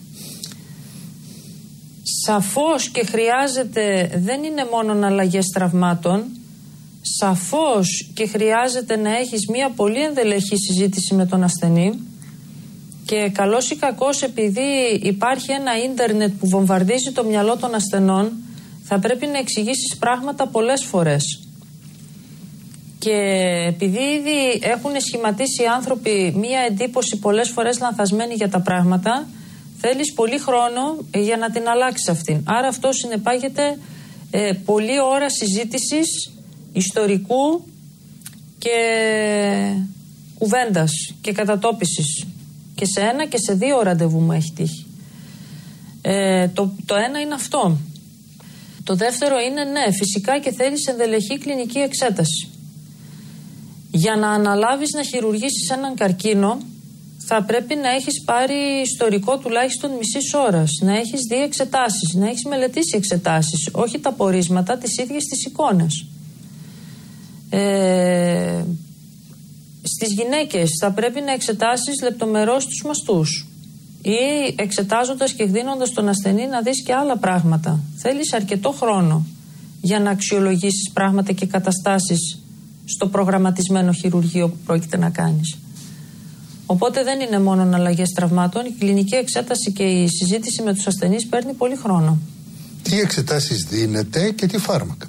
Σαφώς και χρειάζεται, δεν είναι μόνο αλλαγές τραυμάτων, σαφώς και χρειάζεται να έχεις μια πολύ ενδελεχή συζήτηση με τον ασθενή. Και καλώς ή κακώς, επειδή υπάρχει ένα ίντερνετ που βομβαρδίζει το μυαλό των ασθενών, θα πρέπει να εξηγήσεις πράγματα πολλές φορές. Και επειδή ήδη έχουν σχηματίσει οι άνθρωποι μία εντύπωση πολλές φορές λανθασμένη για τα πράγματα, θέλεις πολύ χρόνο για να την αλλάξεις αυτήν. Άρα αυτό συνεπάγεται ε, πολλή ώρα συζήτησης, ιστορικού και κουβέντας και κατατόπισης. Και σε ένα και σε δύο ραντεβού μου έχει τύχει. Ε, το, το ένα είναι αυτό. Το δεύτερο είναι, ναι, φυσικά και θέλεις ενδελεχή κλινική εξέταση. Για να αναλάβεις να χειρουργήσεις έναν καρκίνο, θα πρέπει να έχεις πάρει ιστορικό τουλάχιστον μισής ώρας, να έχεις δει εξετάσεις, να έχεις μελετήσει εξετάσεις, όχι τα πορίσματα, τις ίδιες τις εικόνες. Ε, στις γυναίκες θα πρέπει να εξετάσεις λεπτομερώς τους μαστούς ή εξετάζοντας και εκδίνοντας τον ασθενή να δεις και άλλα πράγματα. Θέλεις αρκετό χρόνο για να αξιολογήσεις πράγματα και καταστάσεις στο προγραμματισμένο χειρουργείο που πρόκειται να κάνεις. Οπότε δεν είναι μόνο αλλαγές τραυμάτων, η κλινική εξέταση και η συζήτηση με τους ασθενείς παίρνει πολύ χρόνο. Τι εξετάσεις δίνετε και τι φάρμακα?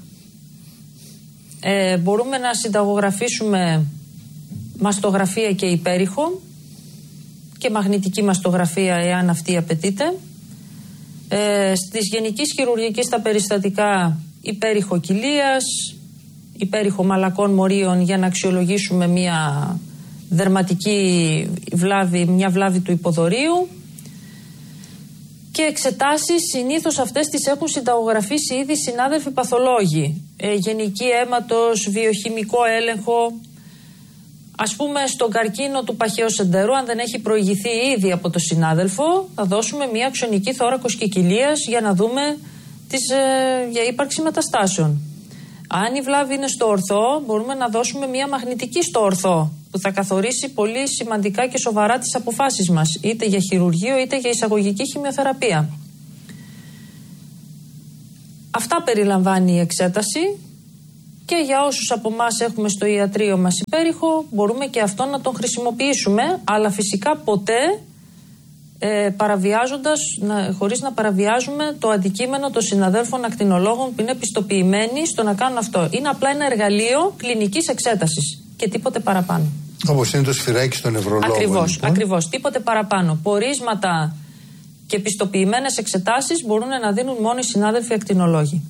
Ε, μπορούμε να συνταγογραφήσουμε μαστογραφία και υπέρηχο και μαγνητική μαστογραφία εάν αυτή απαιτείται. Ε, στις γενικής χειρουργικής τα περιστατικά υπέρηχο κοιλίας, υπέρηχο μαλακών μορίων για να αξιολογήσουμε μια δερματική βλάβη, μια βλάβη του υποδωρίου, και εξετάσεις συνήθως αυτές τις έχουν συνταγογραφήσει ήδη συνάδελφοι παθολόγοι. Ε, γενική αίματος, βιοχημικό έλεγχο. Ας πούμε στον καρκίνο του παχαίου εντερού, αν δεν έχει προηγηθεί ήδη από το συνάδελφο, θα δώσουμε μια αξονική θώρακος και κοιλίας για να δούμε τις, ε, για ύπαρξη μεταστάσεων. Αν η βλάβη είναι στο ορθό, μπορούμε να δώσουμε μια μαγνητική στο ορθό, που θα καθορίσει πολύ σημαντικά και σοβαρά τις αποφάσεις μας, είτε για χειρουργείο είτε για εισαγωγική χημειοθεραπεία. Αυτά περιλαμβάνει η εξέταση και για όσους από εμάς έχουμε στο ιατρείο μας υπέρηχο, μπορούμε και αυτό να τον χρησιμοποιήσουμε, αλλά φυσικά ποτέ ε, παραβιάζοντας, να, χωρίς να παραβιάζουμε το αντικείμενο των συναδέλφων ακτινολόγων που είναι πιστοποιημένοι στο να κάνουν αυτό. Είναι απλά ένα εργαλείο κλινικής εξέτασης και τίποτε παραπάνω. Όπως είναι το σφυράκι στον νευρολόγο. Ακριβώς, λοιπόν. ακριβώς, τίποτε παραπάνω. Πορίσματα και πιστοποιημένες εξετάσεις μπορούν να δίνουν μόνο οι συνάδελφοι ακτινολόγοι.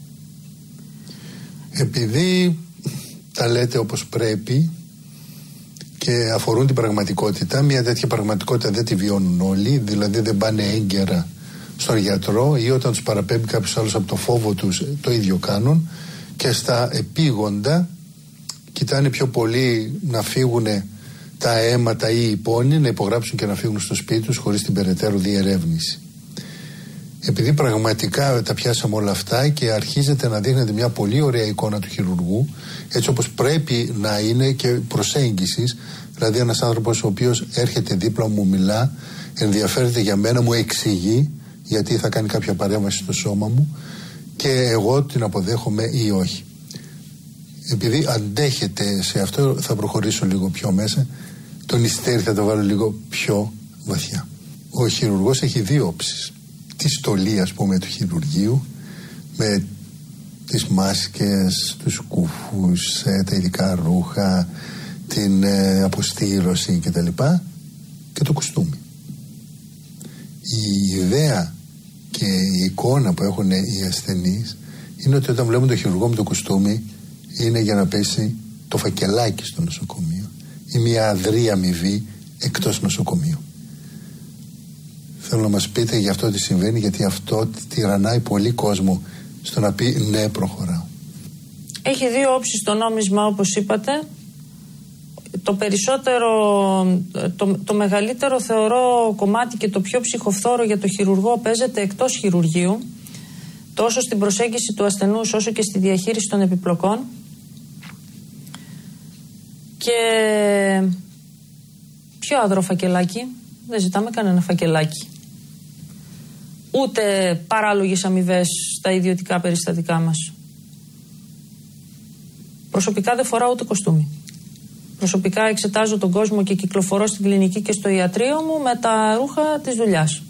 Επειδή τα λέτε όπως πρέπει και αφορούν την πραγματικότητα, μια τέτοια πραγματικότητα δεν τη βιώνουν όλοι, δηλαδή δεν πάνε έγκαιρα στον γιατρό ή όταν τους παραπέμπει κάποιος άλλος από το φόβο τους το ίδιο κάνουν, και στα επίγοντα κοιτάνε πιο πολύ να φύγουν τα αίματα ή οι πόνοι, να υπογράψουν και να φύγουν στο σπίτι τους χωρίς την περαιτέρω διερεύνηση. Επειδή πραγματικά τα πιάσαμε όλα αυτά και αρχίζεται να δείχνεται μια πολύ ωραία εικόνα του χειρουργού, έτσι όπως πρέπει να είναι και προσέγγισης, δηλαδή ένας άνθρωπος ο οποίος έρχεται δίπλα μου, μιλά, ενδιαφέρεται για μένα, μου εξηγεί γιατί θα κάνει κάποια παρέμβαση στο σώμα μου και εγώ την αποδέχομαι ή όχι. Επειδή αντέχετε σε αυτό, θα προχωρήσω λίγο πιο μέσα, τον υστέρι θα το βάλω λίγο πιο βαθιά. Ο χειρουργός έχει δύο όψεις. Τη στολή, ας πούμε, του χειρουργείου, με τις μάσκες, τους κουφούς, τα ειδικά ρούχα, την ε, αποστήρωση κτλ. Και το κουστούμι. Η ιδέα και η εικόνα που έχουν οι ασθενείς είναι ότι όταν βλέπουν τον χειρουργό με το κουστούμι είναι για να πέσει το φακελάκι στο νοσοκομείο ή μια αδρή αμοιβή εκτός νοσοκομείου. Θέλω να μας πείτε για αυτό τι συμβαίνει, γιατί αυτό τυραννάει πολύ κόσμο στο να πει ναι, προχωράω. Έχει δύο όψεις το νόμισμα, όπως είπατε. Το περισσότερο, το, το μεγαλύτερο θεωρώ κομμάτι και το πιο ψυχοφθόρο για το χειρουργό παίζεται εκτός χειρουργείου, τόσο στην προσέγγιση του ασθενούς όσο και στη διαχείριση των επιπλοκών. Και ποιο άδρο φακελάκι, δεν ζητάμε κανένα φακελάκι. Ούτε παράλογες αμοιβές στα ιδιωτικά περιστατικά μας. Προσωπικά δεν φοράω ούτε κοστούμι. Προσωπικά εξετάζω τον κόσμο και κυκλοφορώ στην κλινική και στο ιατρείο μου με τα ρούχα της δουλειάς.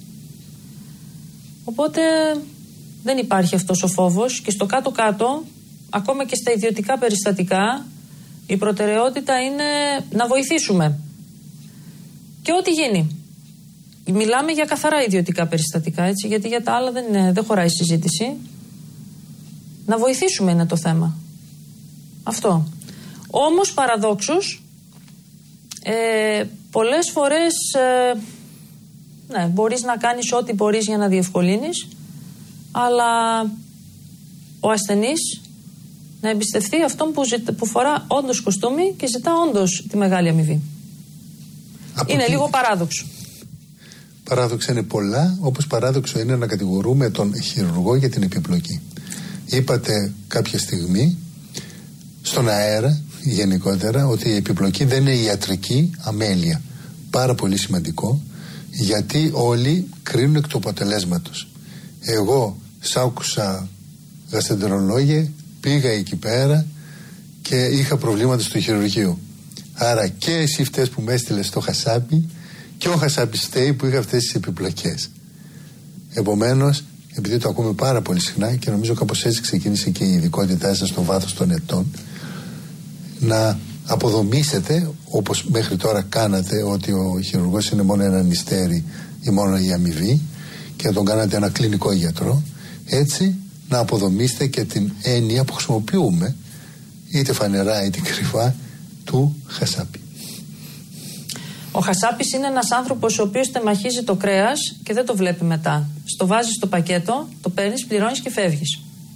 Οπότε δεν υπάρχει αυτός ο φόβος και στο κάτω-κάτω, ακόμα και στα ιδιωτικά περιστατικά, η προτεραιότητα είναι να βοηθήσουμε. Και ό,τι γίνει. Μιλάμε για καθαρά ιδιωτικά περιστατικά, έτσι, γιατί για τα άλλα δεν, είναι, δεν χωράει συζήτηση. Να βοηθήσουμε είναι το θέμα. Αυτό. Όμως παραδόξως, ε, πολλές φορές ε, ναι, μπορείς να κάνεις ό,τι μπορείς για να διευκολύνεις, αλλά ο ασθενής να εμπιστευτεί αυτόν που, ζητα, που φορά όντως κοστούμι και ζητά όντως τη μεγάλη αμοιβή. Από είναι τι... λίγο παράδοξο. Παράδοξα είναι πολλά, όπως παράδοξο είναι να κατηγορούμε τον χειρουργό για την επιπλοκή. Είπατε κάποια στιγμή στον αέρα γενικότερα ότι η επιπλοκή δεν είναι ιατρική αμέλεια. Πάρα πολύ σημαντικό, γιατί όλοι κρίνουν εκ του αποτελέσματος. Εγώ σ' άκουσα γαστρεντερολόγε, πήγα εκεί πέρα και είχα προβλήματα στο χειρουργείο. Άρα και εσύ φταίς που με έστειλες στο χασάπι και ο χασάπης φταίει που είχα αυτές τις επιπλοκές. Επομένως, επειδή το ακούμε πάρα πολύ συχνά και νομίζω κάπως έτσι ξεκίνησε και η ειδικότητά σας στο βάθος των ετών, να αποδομήσετε όπως μέχρι τώρα κάνατε ότι ο χειρουργός είναι μόνο ένα νηστέρι ή μόνο η αμοιβή και να τον κάνατε ένα κλινικό γιατρό, έτσι να αποδομήσετε και την έννοια που χρησιμοποιούμε είτε φανερά είτε κρυφά του χασάπι. Ο χασάπης είναι ένας άνθρωπος ο οποίος τεμαχίζει το κρέας και δεν το βλέπει μετά. Στο βάζεις στο πακέτο, το παίρνεις, πληρώνεις και φεύγεις.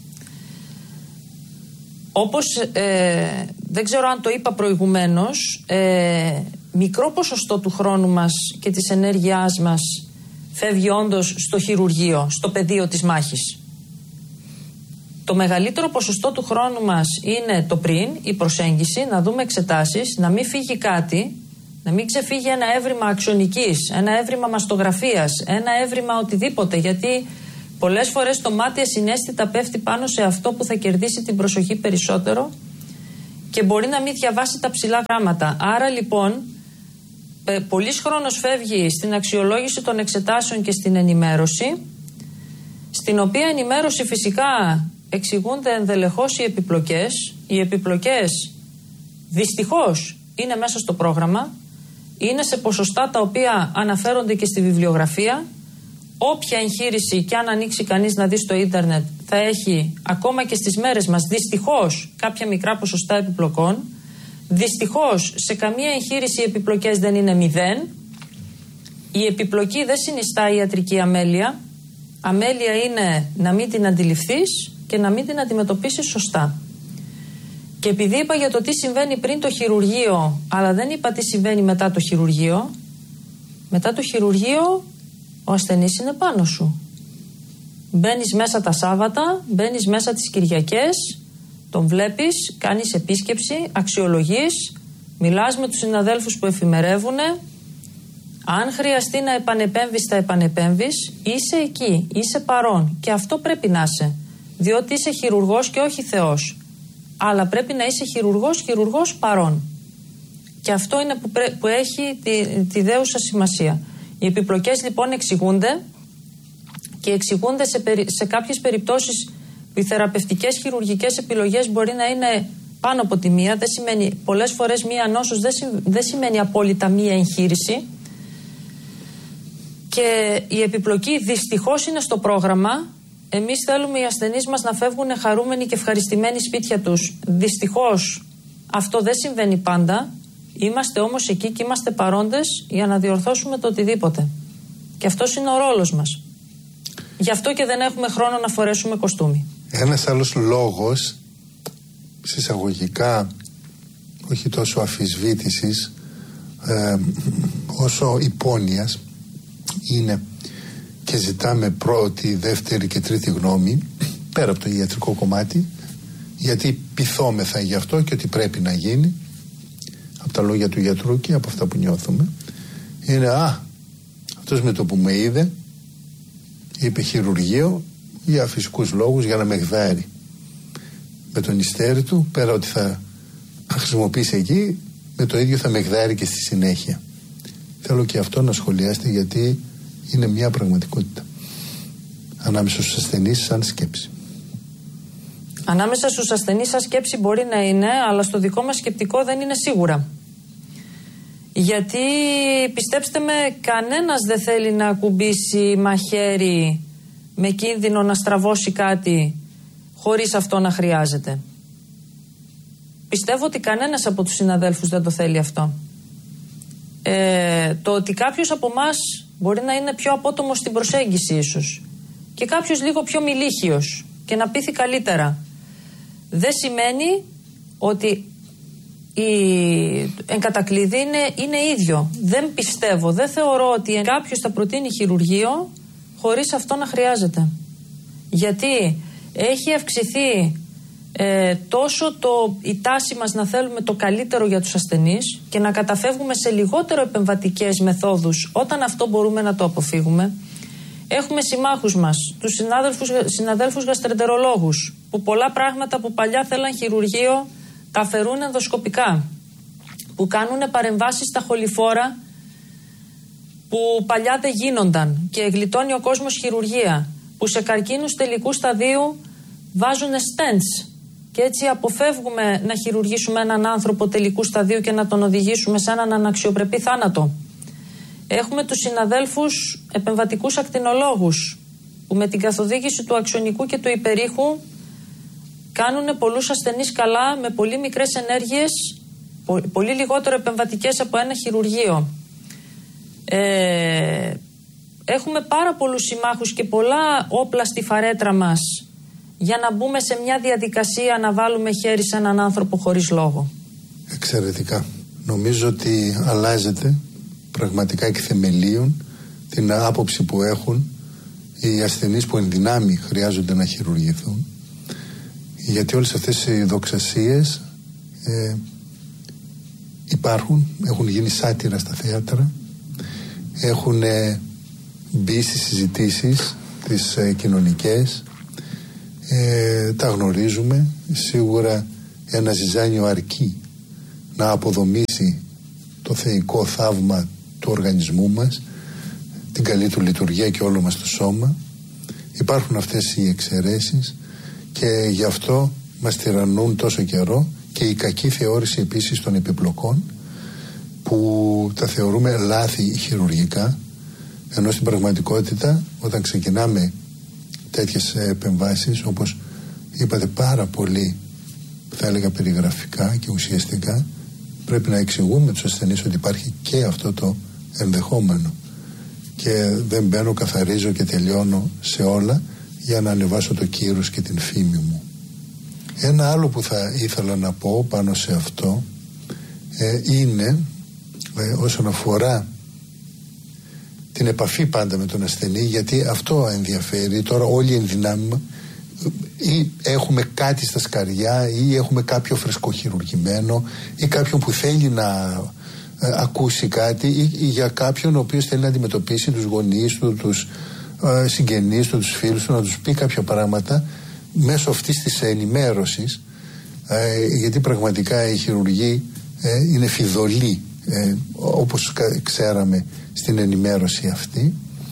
Όπως ε, δεν ξέρω αν το είπα προηγουμένως, ε, μικρό ποσοστό του χρόνου μας και της ενέργειάς μας φεύγει όντως στο χειρουργείο, στο πεδίο της μάχης. Το μεγαλύτερο ποσοστό του χρόνου μας είναι το πριν, η προσέγγιση, να δούμε εξετάσεις, να μην φύγει κάτι, να μην ξεφύγει ένα έβριμα αξονικής, ένα έβριμα μαστογραφίας, ένα έβριμα οτιδήποτε, γιατί Πολλές φορές το μάτι ασυναίσθητα πέφτει πάνω σε αυτό που θα κερδίσει την προσοχή περισσότερο και μπορεί να μην διαβάσει τα ψηλά γράμματα. Άρα λοιπόν, πολύς χρόνος φεύγει στην αξιολόγηση των εξετάσεων και στην ενημέρωση, στην οποία ενημέρωση φυσικά εξηγούνται ενδελεχώς οι επιπλοκές. Οι επιπλοκές δυστυχώς είναι μέσα στο πρόγραμμα, είναι σε ποσοστά τα οποία αναφέρονται και στη βιβλιογραφία. Όποια εγχείρηση και αν ανοίξει κανείς να δει στο ίντερνετ θα έχει ακόμα και στις μέρες μας δυστυχώς κάποια μικρά ποσοστά επιπλοκών. Δυστυχώς σε καμία εγχείρηση οι επιπλοκές δεν είναι μηδέν. Η επιπλοκή δεν συνιστά ιατρική αμέλεια. Αμέλεια είναι να μην την αντιληφθείς και να μην την αντιμετωπίσεις σωστά. Και επειδή είπα για το τι συμβαίνει πριν το χειρουργείο, αλλά δεν είπα τι συμβαίνει μετά το χειρουργείο, μετά το χειρουργείο ο ασθενής είναι πάνω σου. Μπαίνεις μέσα τα Σάββατα, μπαίνεις μέσα τις Κυριακές, τον βλέπεις, κάνεις επίσκεψη, αξιολογείς, μιλάς με τους συναδέλφους που εφημερεύουνε. Αν χρειαστεί να επανεπέμβεις, θα επανεπέμβεις. Είσαι εκεί, είσαι παρόν και αυτό πρέπει να είσαι. Διότι είσαι χειρουργός και όχι Θεός. Αλλά πρέπει να είσαι χειρουργός, χειρουργός παρόν. Και αυτό είναι που, πρέ, που έχει τη, τη δέουσα σημασία. Οι επιπλοκές λοιπόν εξηγούνται και εξηγούνται σε, περι, σε κάποιες περιπτώσεις οι θεραπευτικές χειρουργικές επιλογές μπορεί να είναι πάνω από τη μία. Δεν σημαίνει, πολλές φορές μία νόσος δεν, συ, δεν σημαίνει απόλυτα μία εγχείρηση. Και η επιπλοκή δυστυχώς είναι στο πρόγραμμα. Εμείς θέλουμε οι ασθενείς μας να φεύγουν χαρούμενοι και ευχαριστημένοι σπίτια τους. Δυστυχώς αυτό δεν συμβαίνει πάντα. Είμαστε όμως εκεί και είμαστε παρόντες για να διορθώσουμε το οτιδήποτε. Και αυτός είναι ο ρόλος μας. Γι' αυτό και δεν έχουμε χρόνο να φορέσουμε κοστούμι. Ένας άλλος λόγος, συσσαγωγικά, όχι τόσο αφισβήτησης, ε, όσο υπόνοιας, είναι και ζητάμε πρώτη, δεύτερη και τρίτη γνώμη, πέρα από το ιατρικό κομμάτι, γιατί πειθόμεθα γι' αυτό και ότι πρέπει να γίνει, από τα λόγια του γιατρού και από αυτά που νιώθουμε, είναι «Α, αυτός με το που με είδε, είπε χειρουργείο για φυσικούς λόγους, για να με γδάρει με τον ιστέρι του, πέρα ότι θα χρησιμοποιήσει εκεί, με το ίδιο θα με γδάρει και στη συνέχεια». Θέλω και αυτό να σχολιάσετε, γιατί είναι μια πραγματικότητα ανάμεσα στους ασθενείς σαν σκέψη. Ανάμεσα στους ασθενείς σαν σκέψη μπορεί να είναι, αλλά στο δικό μας σκεπτικό δεν είναι σίγουρα. Γιατί πιστέψτε με, κανένας δεν θέλει να ακουμπήσει μαχαίρι με κίνδυνο να στραβώσει κάτι χωρίς αυτό να χρειάζεται. Πιστεύω ότι κανένας από τους συναδέλφους δεν το θέλει αυτό. Ε, το ότι κάποιος από εμάς μπορεί να είναι πιο απότομος στην προσέγγιση ίσως και κάποιος λίγο πιο μιλίχιος και να πείθει καλύτερα, δεν σημαίνει ότι η εγκατακλείδη είναι, είναι ίδιο. Δεν πιστεύω, δεν θεωρώ ότι κάποιος θα προτείνει χειρουργείο χωρίς αυτό να χρειάζεται. Γιατί έχει αυξηθεί ε, τόσο το, η τάση μας να θέλουμε το καλύτερο για τους ασθενείς και να καταφεύγουμε σε λιγότερο επεμβατικές μεθόδους όταν αυτό μπορούμε να το αποφύγουμε. Έχουμε συμμάχους μας, τους συνάδελφους, συναδέλφους γαστρεντερολόγους, που πολλά πράγματα που παλιά θέλαν χειρουργείο τα αφαιρούν ενδοσκοπικά, που κάνουν παρεμβάσεις στα χοληφόρα που παλιά δεν γίνονταν και γλιτώνει ο κόσμος χειρουργία, που σε καρκίνους τελικού σταδίου βάζουν stents και έτσι αποφεύγουμε να χειρουργήσουμε έναν άνθρωπο τελικού σταδίου και να τον οδηγήσουμε σε έναν αναξιοπρεπή θάνατο. Έχουμε τους συναδέλφους επεμβατικούς ακτινολόγους που με την καθοδήγηση του αξονικού και του υπερήχου κάνουν πολλούς ασθενείς καλά με πολύ μικρές ενέργειες, πολύ λιγότερο επεμβατικές από ένα χειρουργείο. Ε, έχουμε πάρα πολλούς συμμάχους και πολλά όπλα στη φαρέτρα μας για να μπούμε σε μια διαδικασία να βάλουμε χέρι σε έναν άνθρωπο χωρίς λόγο. Εξαιρετικά. Νομίζω ότι αλλάζεται πραγματικά εκ θεμελίων την άποψη που έχουν οι ασθενείς που εν δυνάμει χρειάζονται να χειρουργηθούν, γιατί όλες αυτές οι δοξασίες ε, υπάρχουν, έχουν γίνει σάτυρα στα θέατρα, έχουν ε, μπει στις συζητήσεις τις ε, κοινωνικές, ε, τα γνωρίζουμε. Σίγουρα ένα ζυζάνιο αρκεί να αποδομήσει το θεϊκό θαύμα του οργανισμού μας, την καλή του λειτουργία και όλο μας το σώμα. Υπάρχουν αυτές οι εξαιρέσεις και γι' αυτό μας τυραννούν τόσο καιρό και η κακή θεώρηση επίσης των επιπλοκών, που τα θεωρούμε λάθη χειρουργικά, ενώ στην πραγματικότητα όταν ξεκινάμε τέτοιες επεμβάσεις, όπως είπατε πάρα πολύ, θα έλεγα περιγραφικά και ουσιαστικά, πρέπει να εξηγούμε τους ασθενείς ότι υπάρχει και αυτό το ενδεχόμενο, και δεν μπαίνω, καθαρίζω και τελειώνω σε όλα για να ανεβάσω το κύρος και την φήμη μου. Ένα άλλο που θα ήθελα να πω πάνω σε αυτό ε, είναι ε, όσον αφορά την επαφή πάντα με τον ασθενή, γιατί αυτό ενδιαφέρει. Τώρα όλοι ενδυνάμουμε, ή έχουμε κάτι στα σκαριά, ή έχουμε κάποιο φρεσκοχειρουργημένο, ή κάποιον που θέλει να ε, ακούσει κάτι, ή, ή για κάποιον ο οποίος θέλει να αντιμετωπίσει τους γονείς του, τους ε, συγγενείς του, τους φίλους του, να τους πει κάποια πράγματα μέσω αυτής της ενημέρωσης, ε, γιατί πραγματικά οι χειρουργοί ε, είναι φιδωλοί, ε, όπως ξέραμε στην ενημέρωση αυτή,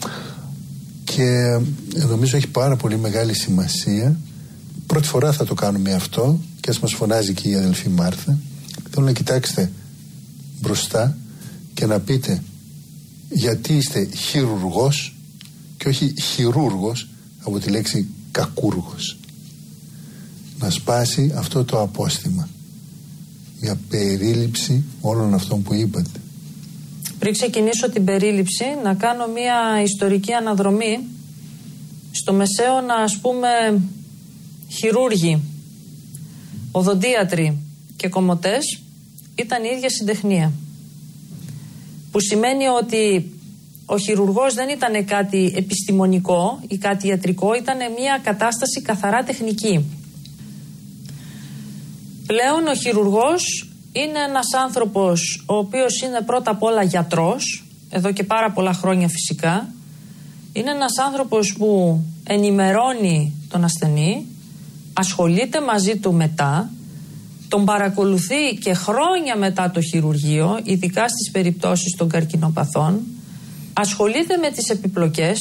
και νομίζω έχει πάρα πολύ μεγάλη σημασία. Πρώτη φορά θα το κάνουμε αυτό, και ας μας φωνάζει και η αδελφή Μάρθα. Θέλω να κοιτάξετε μπροστά και να πείτε γιατί είστε χειρουργός και όχι χειρούργος, από τη λέξη κακούργος. Να σπάσει αυτό το απόστημα, μια περίληψη όλων αυτών που είπατε. Πριν ξεκινήσω την περίληψη, να κάνω μια ιστορική αναδρομή. Στο Μεσαίωνα, ας πούμε, χειρούργοι, οδοντίατροι και κομμωτές ήταν η ίδια συντεχνία. Που σημαίνει ότι ο χειρουργός δεν ήταν κάτι επιστημονικό ή κάτι ιατρικό, ήταν μια κατάσταση καθαρά τεχνική. Πλέον ο χειρουργός είναι ένας άνθρωπος ο οποίος είναι πρώτα απ' όλα γιατρός, εδώ και πάρα πολλά χρόνια φυσικά. Είναι ένας άνθρωπος που ενημερώνει τον ασθενή, ασχολείται μαζί του μετά, τον παρακολουθεί και χρόνια μετά το χειρουργείο, ειδικά στις περιπτώσεις των καρκινοπαθών, ασχολείται με τις επιπλοκές,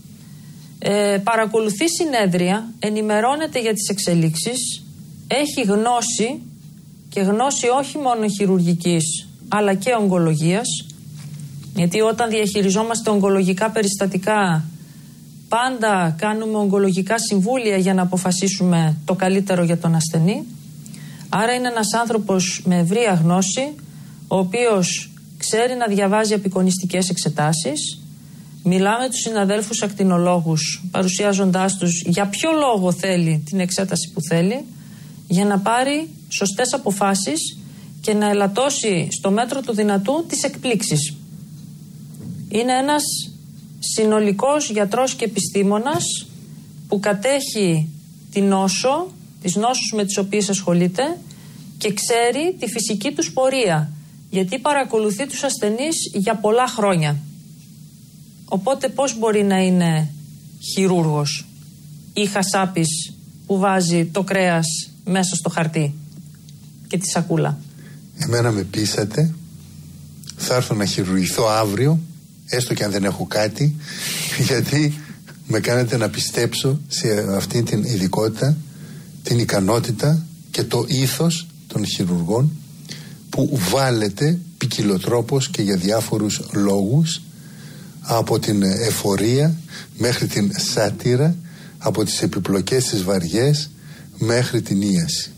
ε, παρακολουθεί συνέδρια, ενημερώνεται για τις εξελίξεις, έχει γνώση, και γνώση όχι μόνο χειρουργικής αλλά και ογκολογίας, γιατί όταν διαχειριζόμαστε ογκολογικά περιστατικά πάντα κάνουμε ογκολογικά συμβούλια για να αποφασίσουμε το καλύτερο για τον ασθενή. Άρα είναι ένας άνθρωπος με ευρεία γνώση, ο οποίος ξέρει να διαβάζει απεικονιστικές εξετάσεις. Μιλάμε τους συναδέλφους ακτινολόγους, παρουσιάζοντάς τους για ποιο λόγο θέλει την εξέταση που θέλει, για να πάρει σωστές αποφάσεις και να ελαττώσει στο μέτρο του δυνατού τις εκπλήξεις. Είναι ένας συνολικός γιατρός και επιστήμονας που κατέχει τη νόσο, τις νόσους με τις οποίες ασχολείται, και ξέρει τη φυσική τους πορεία, γιατί παρακολουθεί τους ασθενείς για πολλά χρόνια. Οπότε πώς μπορεί να είναι χειρούργος ή χασάπης που βάζει το κρέας μέσα στο χαρτί και τη σακούλα? Εμένα με πείσατε, θα έρθω να χειρουργηθώ αύριο, έστω και αν δεν έχω κάτι, γιατί με κάνετε να πιστέψω σε αυτή την ειδικότητα, την ικανότητα και το ήθος των χειρουργών, που βάλετε ποικιλοτρόπως και για διάφορους λόγους, από την εφορία μέχρι την σάτυρα, από τις επιπλοκές τις βαριές μέχρι την ίαση.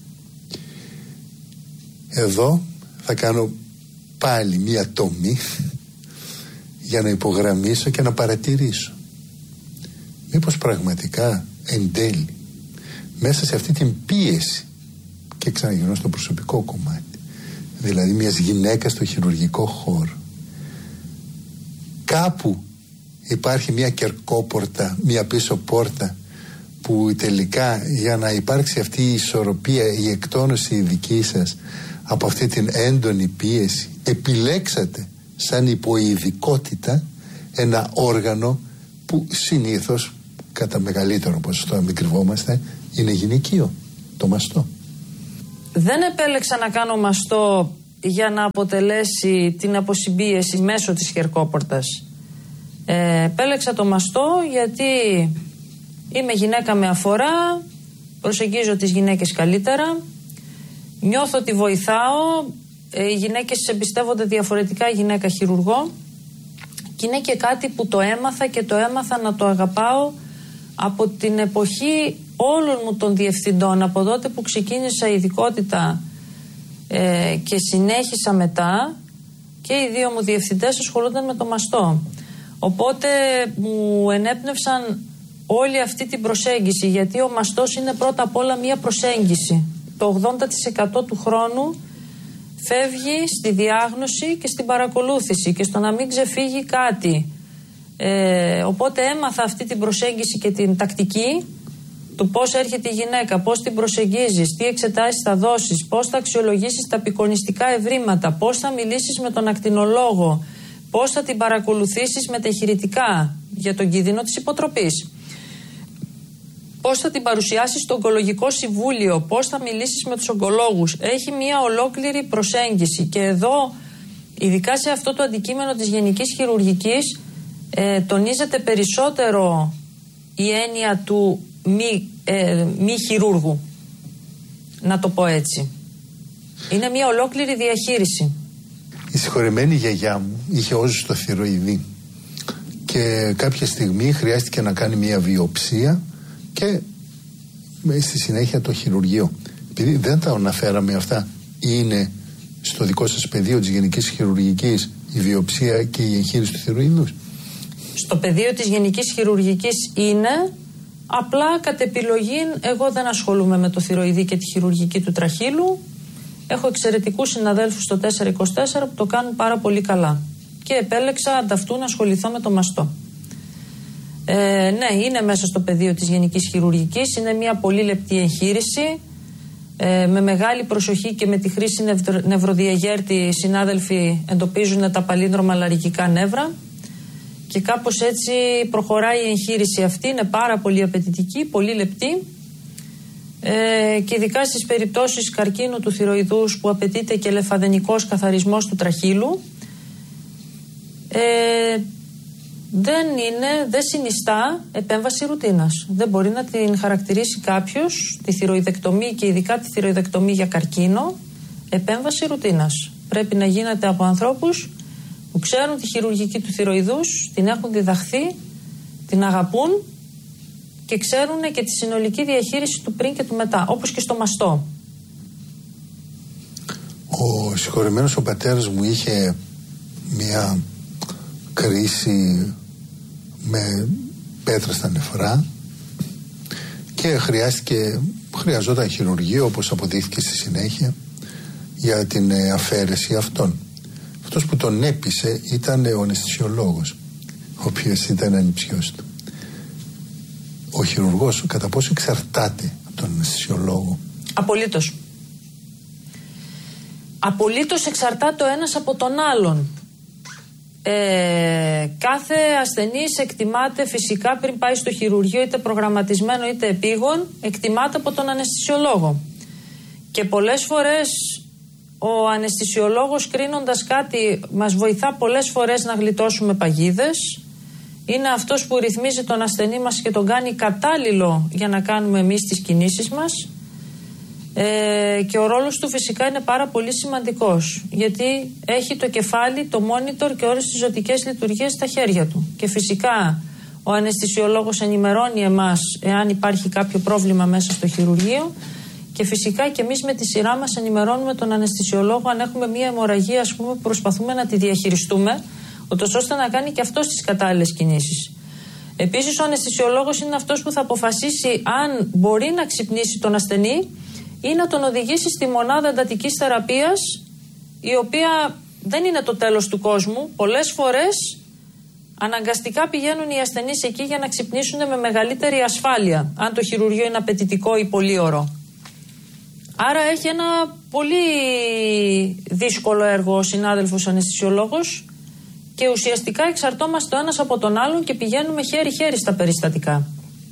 Εδώ θα κάνω πάλι μία τομή για να υπογραμμίσω και να παρατηρήσω. Μήπως πραγματικά εν τέλει, μέσα σε αυτή την πίεση, και ξαναγυρνώ στο προσωπικό κομμάτι, δηλαδή μιας γυναίκας στο χειρουργικό χώρο, κάπου υπάρχει μια κερκόπορτα, μια πίσω πόρτα, που τελικά για να υπάρξει αυτή η ισορροπία, η εκτόνωση η δική σας από αυτή την έντονη πίεση, επιλέξατε σαν υποειδικότητα ένα όργανο που συνήθως κατά μεγαλύτερο ποσοστό, αν μην κρυβόμαστε, είναι γυναικείο, το μαστό. Δεν επέλεξα να κάνω μαστό για να αποτελέσει την αποσυμπίεση μέσω της χερκόπορτας. Ε, επέλεξα το μαστό γιατί είμαι γυναίκα με αφορά, προσεγγίζω τις γυναίκες καλύτερα, νιώθω ότι βοηθάω, ε, οι γυναίκες εμπιστεύονται διαφορετικά γυναίκα χειρουργό και είναι και κάτι που το έμαθα και το έμαθα να το αγαπάω από την εποχή όλων μου των διευθυντών, από τότε που ξεκίνησα ειδικότητα ε, και συνέχισα μετά, και οι δύο μου διευθυντές ασχολούνταν με το μαστό. Οπότε μου ενέπνευσαν όλη αυτή την προσέγγιση, γιατί ο μαστός είναι πρώτα απ' όλα μία προσέγγιση. Το ογδόντα τοις εκατό του χρόνου φεύγει στη διάγνωση και στην παρακολούθηση και στο να μην ξεφύγει κάτι. Ε, οπότε έμαθα αυτή την προσέγγιση και την τακτική του πώς έρχεται η γυναίκα, πώς την προσεγγίζεις, τι εξετάσεις θα δώσεις, πώς θα αξιολογήσεις τα απεικονιστικά ευρήματα, πώς θα μιλήσεις με τον ακτινολόγο, πώς θα την παρακολουθήσεις μετεχειρητικά για τον κίνδυνο της υποτροπής, πώς θα την παρουσιάσεις στο ογκολογικό συμβούλιο, πώς θα μιλήσεις με τους ογκολόγους. Έχει μια ολόκληρη προσέγγιση και εδώ, ειδικά σε αυτό το αντικείμενο της γενικής χειρουργικής, ε, τονίζεται περισσότερο η έννοια του μη, ε, μη χειρούργου, να το πω έτσι. Είναι μια ολόκληρη διαχείριση. Η συγχωρεμένη γιαγιά μου είχε όζους στο θηροειδή και κάποια στιγμή χρειάστηκε να κάνει μια βιοψία και στη συνέχεια το χειρουργείο. Επειδή δεν τα αναφέραμε αυτά, είναι στο δικό σας πεδίο της γενικής χειρουργικής η βιοψία και η εγχείρηση του θηροειδούς? Στο πεδίο της γενικής χειρουργικής είναι, απλά κατ' επιλογή εγώ δεν ασχολούμαι με το θηροειδή και τη χειρουργική του τραχύλου. Έχω εξαιρετικούς συναδέλφους στο τετρακόσια είκοσι τέσσερα που το κάνουν πάρα πολύ καλά και επέλεξα ανταυτού να ασχοληθώ με το μαστό. Ε, ναι, είναι μέσα στο πεδίο της γενικής χειρουργικής, είναι μια πολύ λεπτή εγχείρηση, ε, με μεγάλη προσοχή και με τη χρήση νευρο, νευροδιαγέρτη οι συνάδελφοι εντοπίζουν τα παλίνδρομα λαρυγικά νεύρα και κάπως έτσι προχωράει η εγχείρηση αυτή, είναι πάρα πολύ απαιτητική, πολύ λεπτή. Ε, και ειδικά στις περιπτώσεις καρκίνου του θηροειδούς που απαιτείται και λεφαδενικός καθαρισμός του τραχύλου, ε, δεν είναι, δεν συνιστά επέμβαση ρουτίνας. Δεν μπορεί να την χαρακτηρίσει κάποιος τη θηροειδεκτομή και ειδικά τη θηροειδεκτομή για καρκίνο επέμβαση ρουτίνας. Πρέπει να γίνεται από ανθρώπους που ξέρουν τη χειρουργική του θηροειδούς, την έχουν διδαχθεί, την αγαπούν και ξέρουν και τη συνολική διαχείριση του πριν και του μετά, όπως και στο μαστό. Ο συγχωρεμένος ο πατέρας μου είχε μια κρίση με πέτρα στα νεφρά και χρειάστηκε, χρειαζόταν χειρουργείο, όπως αποδείχθηκε στη συνέχεια, για την αφαίρεση αυτών. Αυτός που τον έπεισε ήταν ο αναισθησιολόγος, ο οποίος ήταν ανιψιός του. Ο χειρουργός κατά πόσο εξαρτάται από τον αναισθησιολόγο? Απολύτως. Απολύτως εξαρτάται ο ένας από τον άλλον. Ε, κάθε ασθενής εκτιμάται φυσικά πριν πάει στο χειρουργείο, είτε προγραμματισμένο είτε επίγον, εκτιμάται από τον αναισθησιολόγο. Και πολλές φορές ο αναισθησιολόγος, κρίνοντας κάτι, μας βοηθά πολλές φορές να γλιτώσουμε παγίδες. Είναι αυτός που ρυθμίζει τον ασθενή μας και τον κάνει κατάλληλο για να κάνουμε εμείς τις κινήσεις μας. Ε, και ο ρόλος του φυσικά είναι πάρα πολύ σημαντικός, γιατί έχει το κεφάλι, το monitor και όλες τις ζωτικές λειτουργίες στα χέρια του. Και φυσικά ο αναισθησιολόγος ενημερώνει εμάς εάν υπάρχει κάποιο πρόβλημα μέσα στο χειρουργείο και φυσικά και εμείς με τη σειρά μας ενημερώνουμε τον αναισθησιολόγο αν έχουμε μία αιμορραγία, ας πούμε, που προσπαθούμε να τη διαχειριστούμε, ούτως ώστε να κάνει και αυτός τις κατάλληλες κινήσεις. Επίσης ο αναισθησιολόγος είναι αυτός που θα αποφασίσει αν μπορεί να ξυπνήσει τον ασθενή ή να τον οδηγήσει στη μονάδα εντατικής θεραπείας, η οποία δεν είναι το τέλος του κόσμου. Πολλές φορές αναγκαστικά πηγαίνουν οι ασθενείς εκεί για να ξυπνήσουν με μεγαλύτερη ασφάλεια, αν το χειρουργείο είναι απαιτητικό ή πολύωρο. Άρα έχει ένα πολύ δύσκολο έργο ο συνάδελφος αναισθησιολόγος και ουσιαστικά εξαρτώμαστε ο ένας από τον άλλον και πηγαίνουμε χέρι-χέρι στα περιστατικά.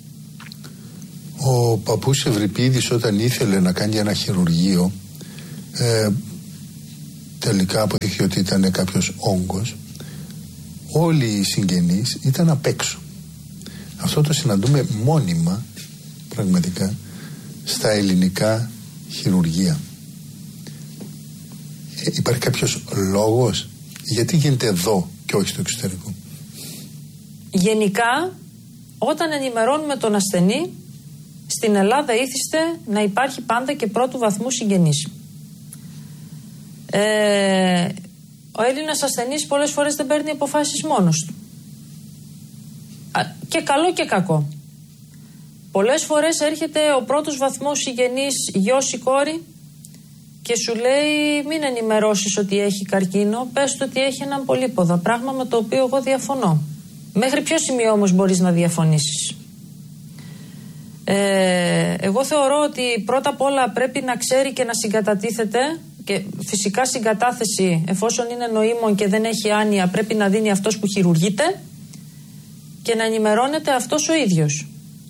Ο παππούς Ευρυπίδης, όταν ήθελε να κάνει ένα χειρουργείο, ε, τελικά αποδείχθηκε ότι ήταν κάποιος όγκος. Όλοι οι συγγενείς ήταν απ' έξω. Αυτό το συναντούμε μόνιμα, πραγματικά, στα ελληνικά χειρουργεία. Ε, υπάρχει κάποιος λόγος γιατί γίνεται εδώ και όχι στο εξωτερικό? Γενικά, όταν ενημερώνουμε τον ασθενή, στην Ελλάδα ήθιστε να υπάρχει πάντα και πρώτου βαθμού συγγενής. Ε, ο Έλληνας ασθενής πολλές φορές δεν παίρνει αποφάσεις μόνος του. Και καλό και κακό. Πολλές φορές έρχεται ο πρώτος βαθμός συγγενής, γιος ή κόρη, και σου λέει μην ενημερώσεις ότι έχει καρκίνο, πες του ότι έχει έναν πολύποδα, πράγμα με το οποίο εγώ διαφωνώ. Μέχρι ποιο σημείο όμως μπορείς να διαφωνήσεις? Ε, εγώ θεωρώ ότι πρώτα απ' όλα πρέπει να ξέρει και να συγκατατίθεται, και φυσικά συγκατάθεση, εφόσον είναι νοήμων και δεν έχει άνοια, πρέπει να δίνει αυτός που χειρουργείται και να ενημερώνεται αυτός ο ίδιος.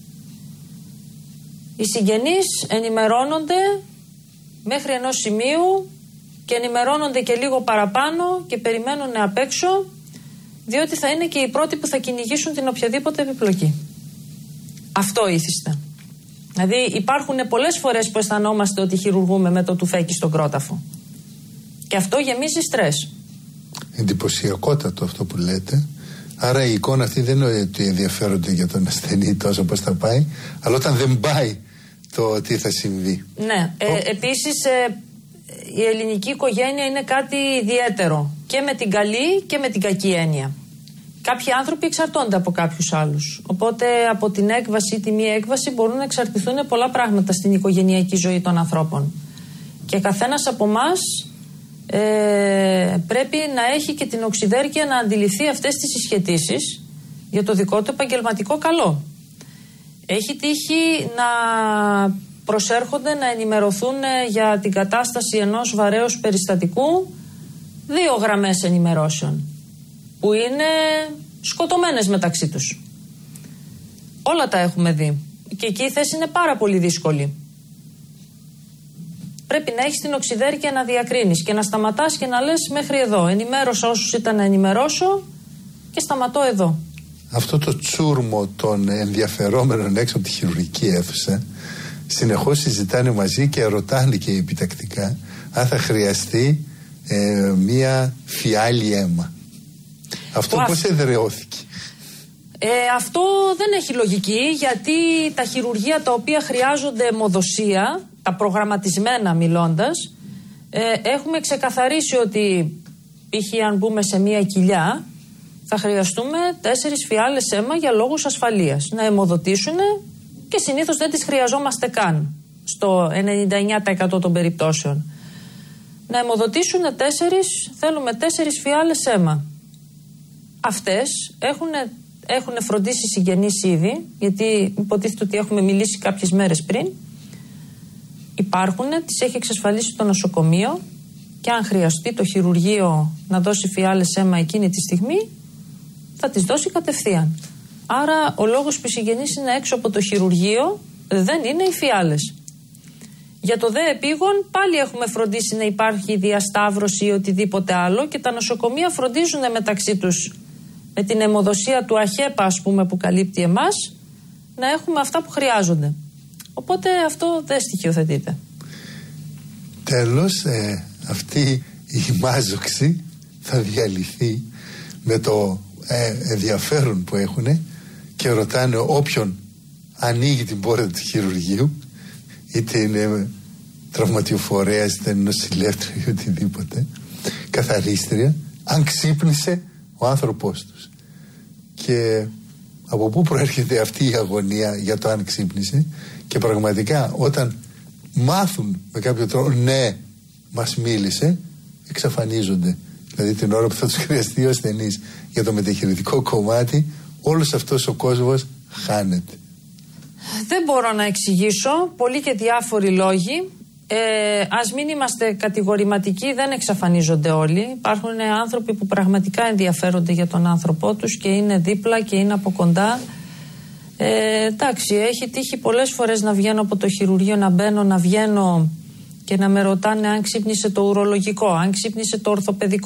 Οι συγγενείς ενημερώνονται μέχρι ενός σημείου και ενημερώνονται και λίγο παραπάνω και περιμένουν απ' έξω, διότι θα είναι και οι πρώτοι που θα κυνηγήσουν την οποιαδήποτε επιπλοκή. Αυτό ήθιστε. Δηλαδή υπάρχουν πολλές φορές που αισθανόμαστε ότι χειρουργούμε με το τουφέκι στον κρόταφο. Και αυτό γεμίζει στρες. Εντυπωσιακότατο αυτό που λέτε. Άρα η εικόνα αυτή δεν είναι ότι ενδιαφέρονται για τον ασθενή τόσο πώς θα πάει, αλλά όταν δεν πάει το τι θα συμβεί. Ναι. Ε, επίσης ε, η ελληνική οικογένεια είναι κάτι ιδιαίτερο και με την καλή και με την κακή έννοια. Κάποιοι άνθρωποι εξαρτώνται από κάποιους άλλους. Οπότε από την έκβαση ή τη μη έκβαση μπορούν να εξαρτηθούν πολλά πράγματα στην οικογενειακή ζωή των ανθρώπων. Και καθένας από εμάς ε, πρέπει να έχει και την οξυδέρκεια να αντιληφθεί αυτές τις συσχετήσεις για το δικό του επαγγελματικό καλό. Έχει τύχει να προσέρχονται να ενημερωθούν για την κατάσταση ενός βαρέως περιστατικού δύο γραμμές ενημερώσεων, που είναι σκοτωμένες μεταξύ τους. Όλα τα έχουμε δει. Και εκεί η θέση είναι πάρα πολύ δύσκολη. Πρέπει να έχεις την οξυδέρκεια να διακρίνεις και να σταματάς και να λες μέχρι εδώ. Ενημέρωσα όσους ήταν να ενημερώσω και σταματώ εδώ. Αυτό το τσούρμο των ενδιαφερόμενων έξω από τη χειρουργική αίθουσα συνεχώς συζητάνε μαζί και ρωτάνε και επιτακτικά αν θα χρειαστεί ε, μία φιάλη αίμα. Αυτό πώς αυ... εδραιώθηκε? Ε, αυτό δεν έχει λογική, γιατί τα χειρουργεία τα οποία χρειάζονται αιμοδοσία, τα προγραμματισμένα μιλώντας, ε, έχουμε ξεκαθαρίσει ότι π.χ. αν μπούμε σε μία κοιλιά θα χρειαστούμε τέσσερις φιάλες αίμα για λόγους ασφαλείας. Να αιμοδοτήσουν, και συνήθως δεν τις χρειαζόμαστε καν στο ενενήντα εννέα τοις εκατό των περιπτώσεων. Να αιμοδοτήσουν τέσσερις, θέλουμε τέσσερις φιάλες αίμα. Αυτές έχουν, έχουν φροντίσει συγγενείς ήδη, γιατί υποτίθεται ότι έχουμε μιλήσει κάποιες μέρες πριν. Υπάρχουν, τις έχει εξασφαλίσει το νοσοκομείο, και αν χρειαστεί το χειρουργείο να δώσει φιάλες αίμα εκείνη τη στιγμή, θα τις δώσει κατευθείαν. Άρα ο λόγος που οι συγγενείς είναι έξω από το χειρουργείο δεν είναι οι φιάλες. Για το δε επίγον πάλι έχουμε φροντίσει να υπάρχει διασταύρωση ή οτιδήποτε άλλο, και τα νοσοκομεία φροντίζουν μεταξύ τους με την αιμοδοσία του ΑΧΕΠΑ, ας πούμε, που καλύπτει εμάς, να έχουμε αυτά που χρειάζονται. Οπότε αυτό δεν στοιχειοθετείται. Τέλος, ε, αυτή η μάζοξη θα διαλυθεί με το ε, ενδιαφέρον που έχουν και ρωτάνε όποιον ανοίγει την πόρτα του χειρουργείου, είτε είναι τραυματιοφορέας, είτε είναι νοσηλεύτρια ή οτιδήποτε, καθαρίστρια, αν ξύπνησε ο άνθρωπός τους. Και από πού προέρχεται αυτή η αγωνία για το αν ξύπνησε, και πραγματικά όταν μάθουν με κάποιο τρόπο ναι, μας μίλησε, εξαφανίζονται. Δηλαδή την ώρα που θα τους χρειαστεί ο ασθενής για το μεταχειρητικό κομμάτι, όλος αυτός ο κόσμος χάνεται. Δεν μπορώ να εξηγήσω, πολλοί και διάφοροι λόγοι. Ε, ας μην είμαστε κατηγορηματικοί, δεν εξαφανίζονται όλοι. Υπάρχουν άνθρωποι που πραγματικά ενδιαφέρονται για τον άνθρωπό τους και είναι δίπλα και είναι από κοντά. Ε, εντάξει, έχει τύχει πολλές φορές να βγαίνω από το χειρουργείο, να μπαίνω, να βγαίνω και να με ρωτάνε αν ξύπνησε το ουρολογικό, αν ξύπνησε το ορθοπαιδικό.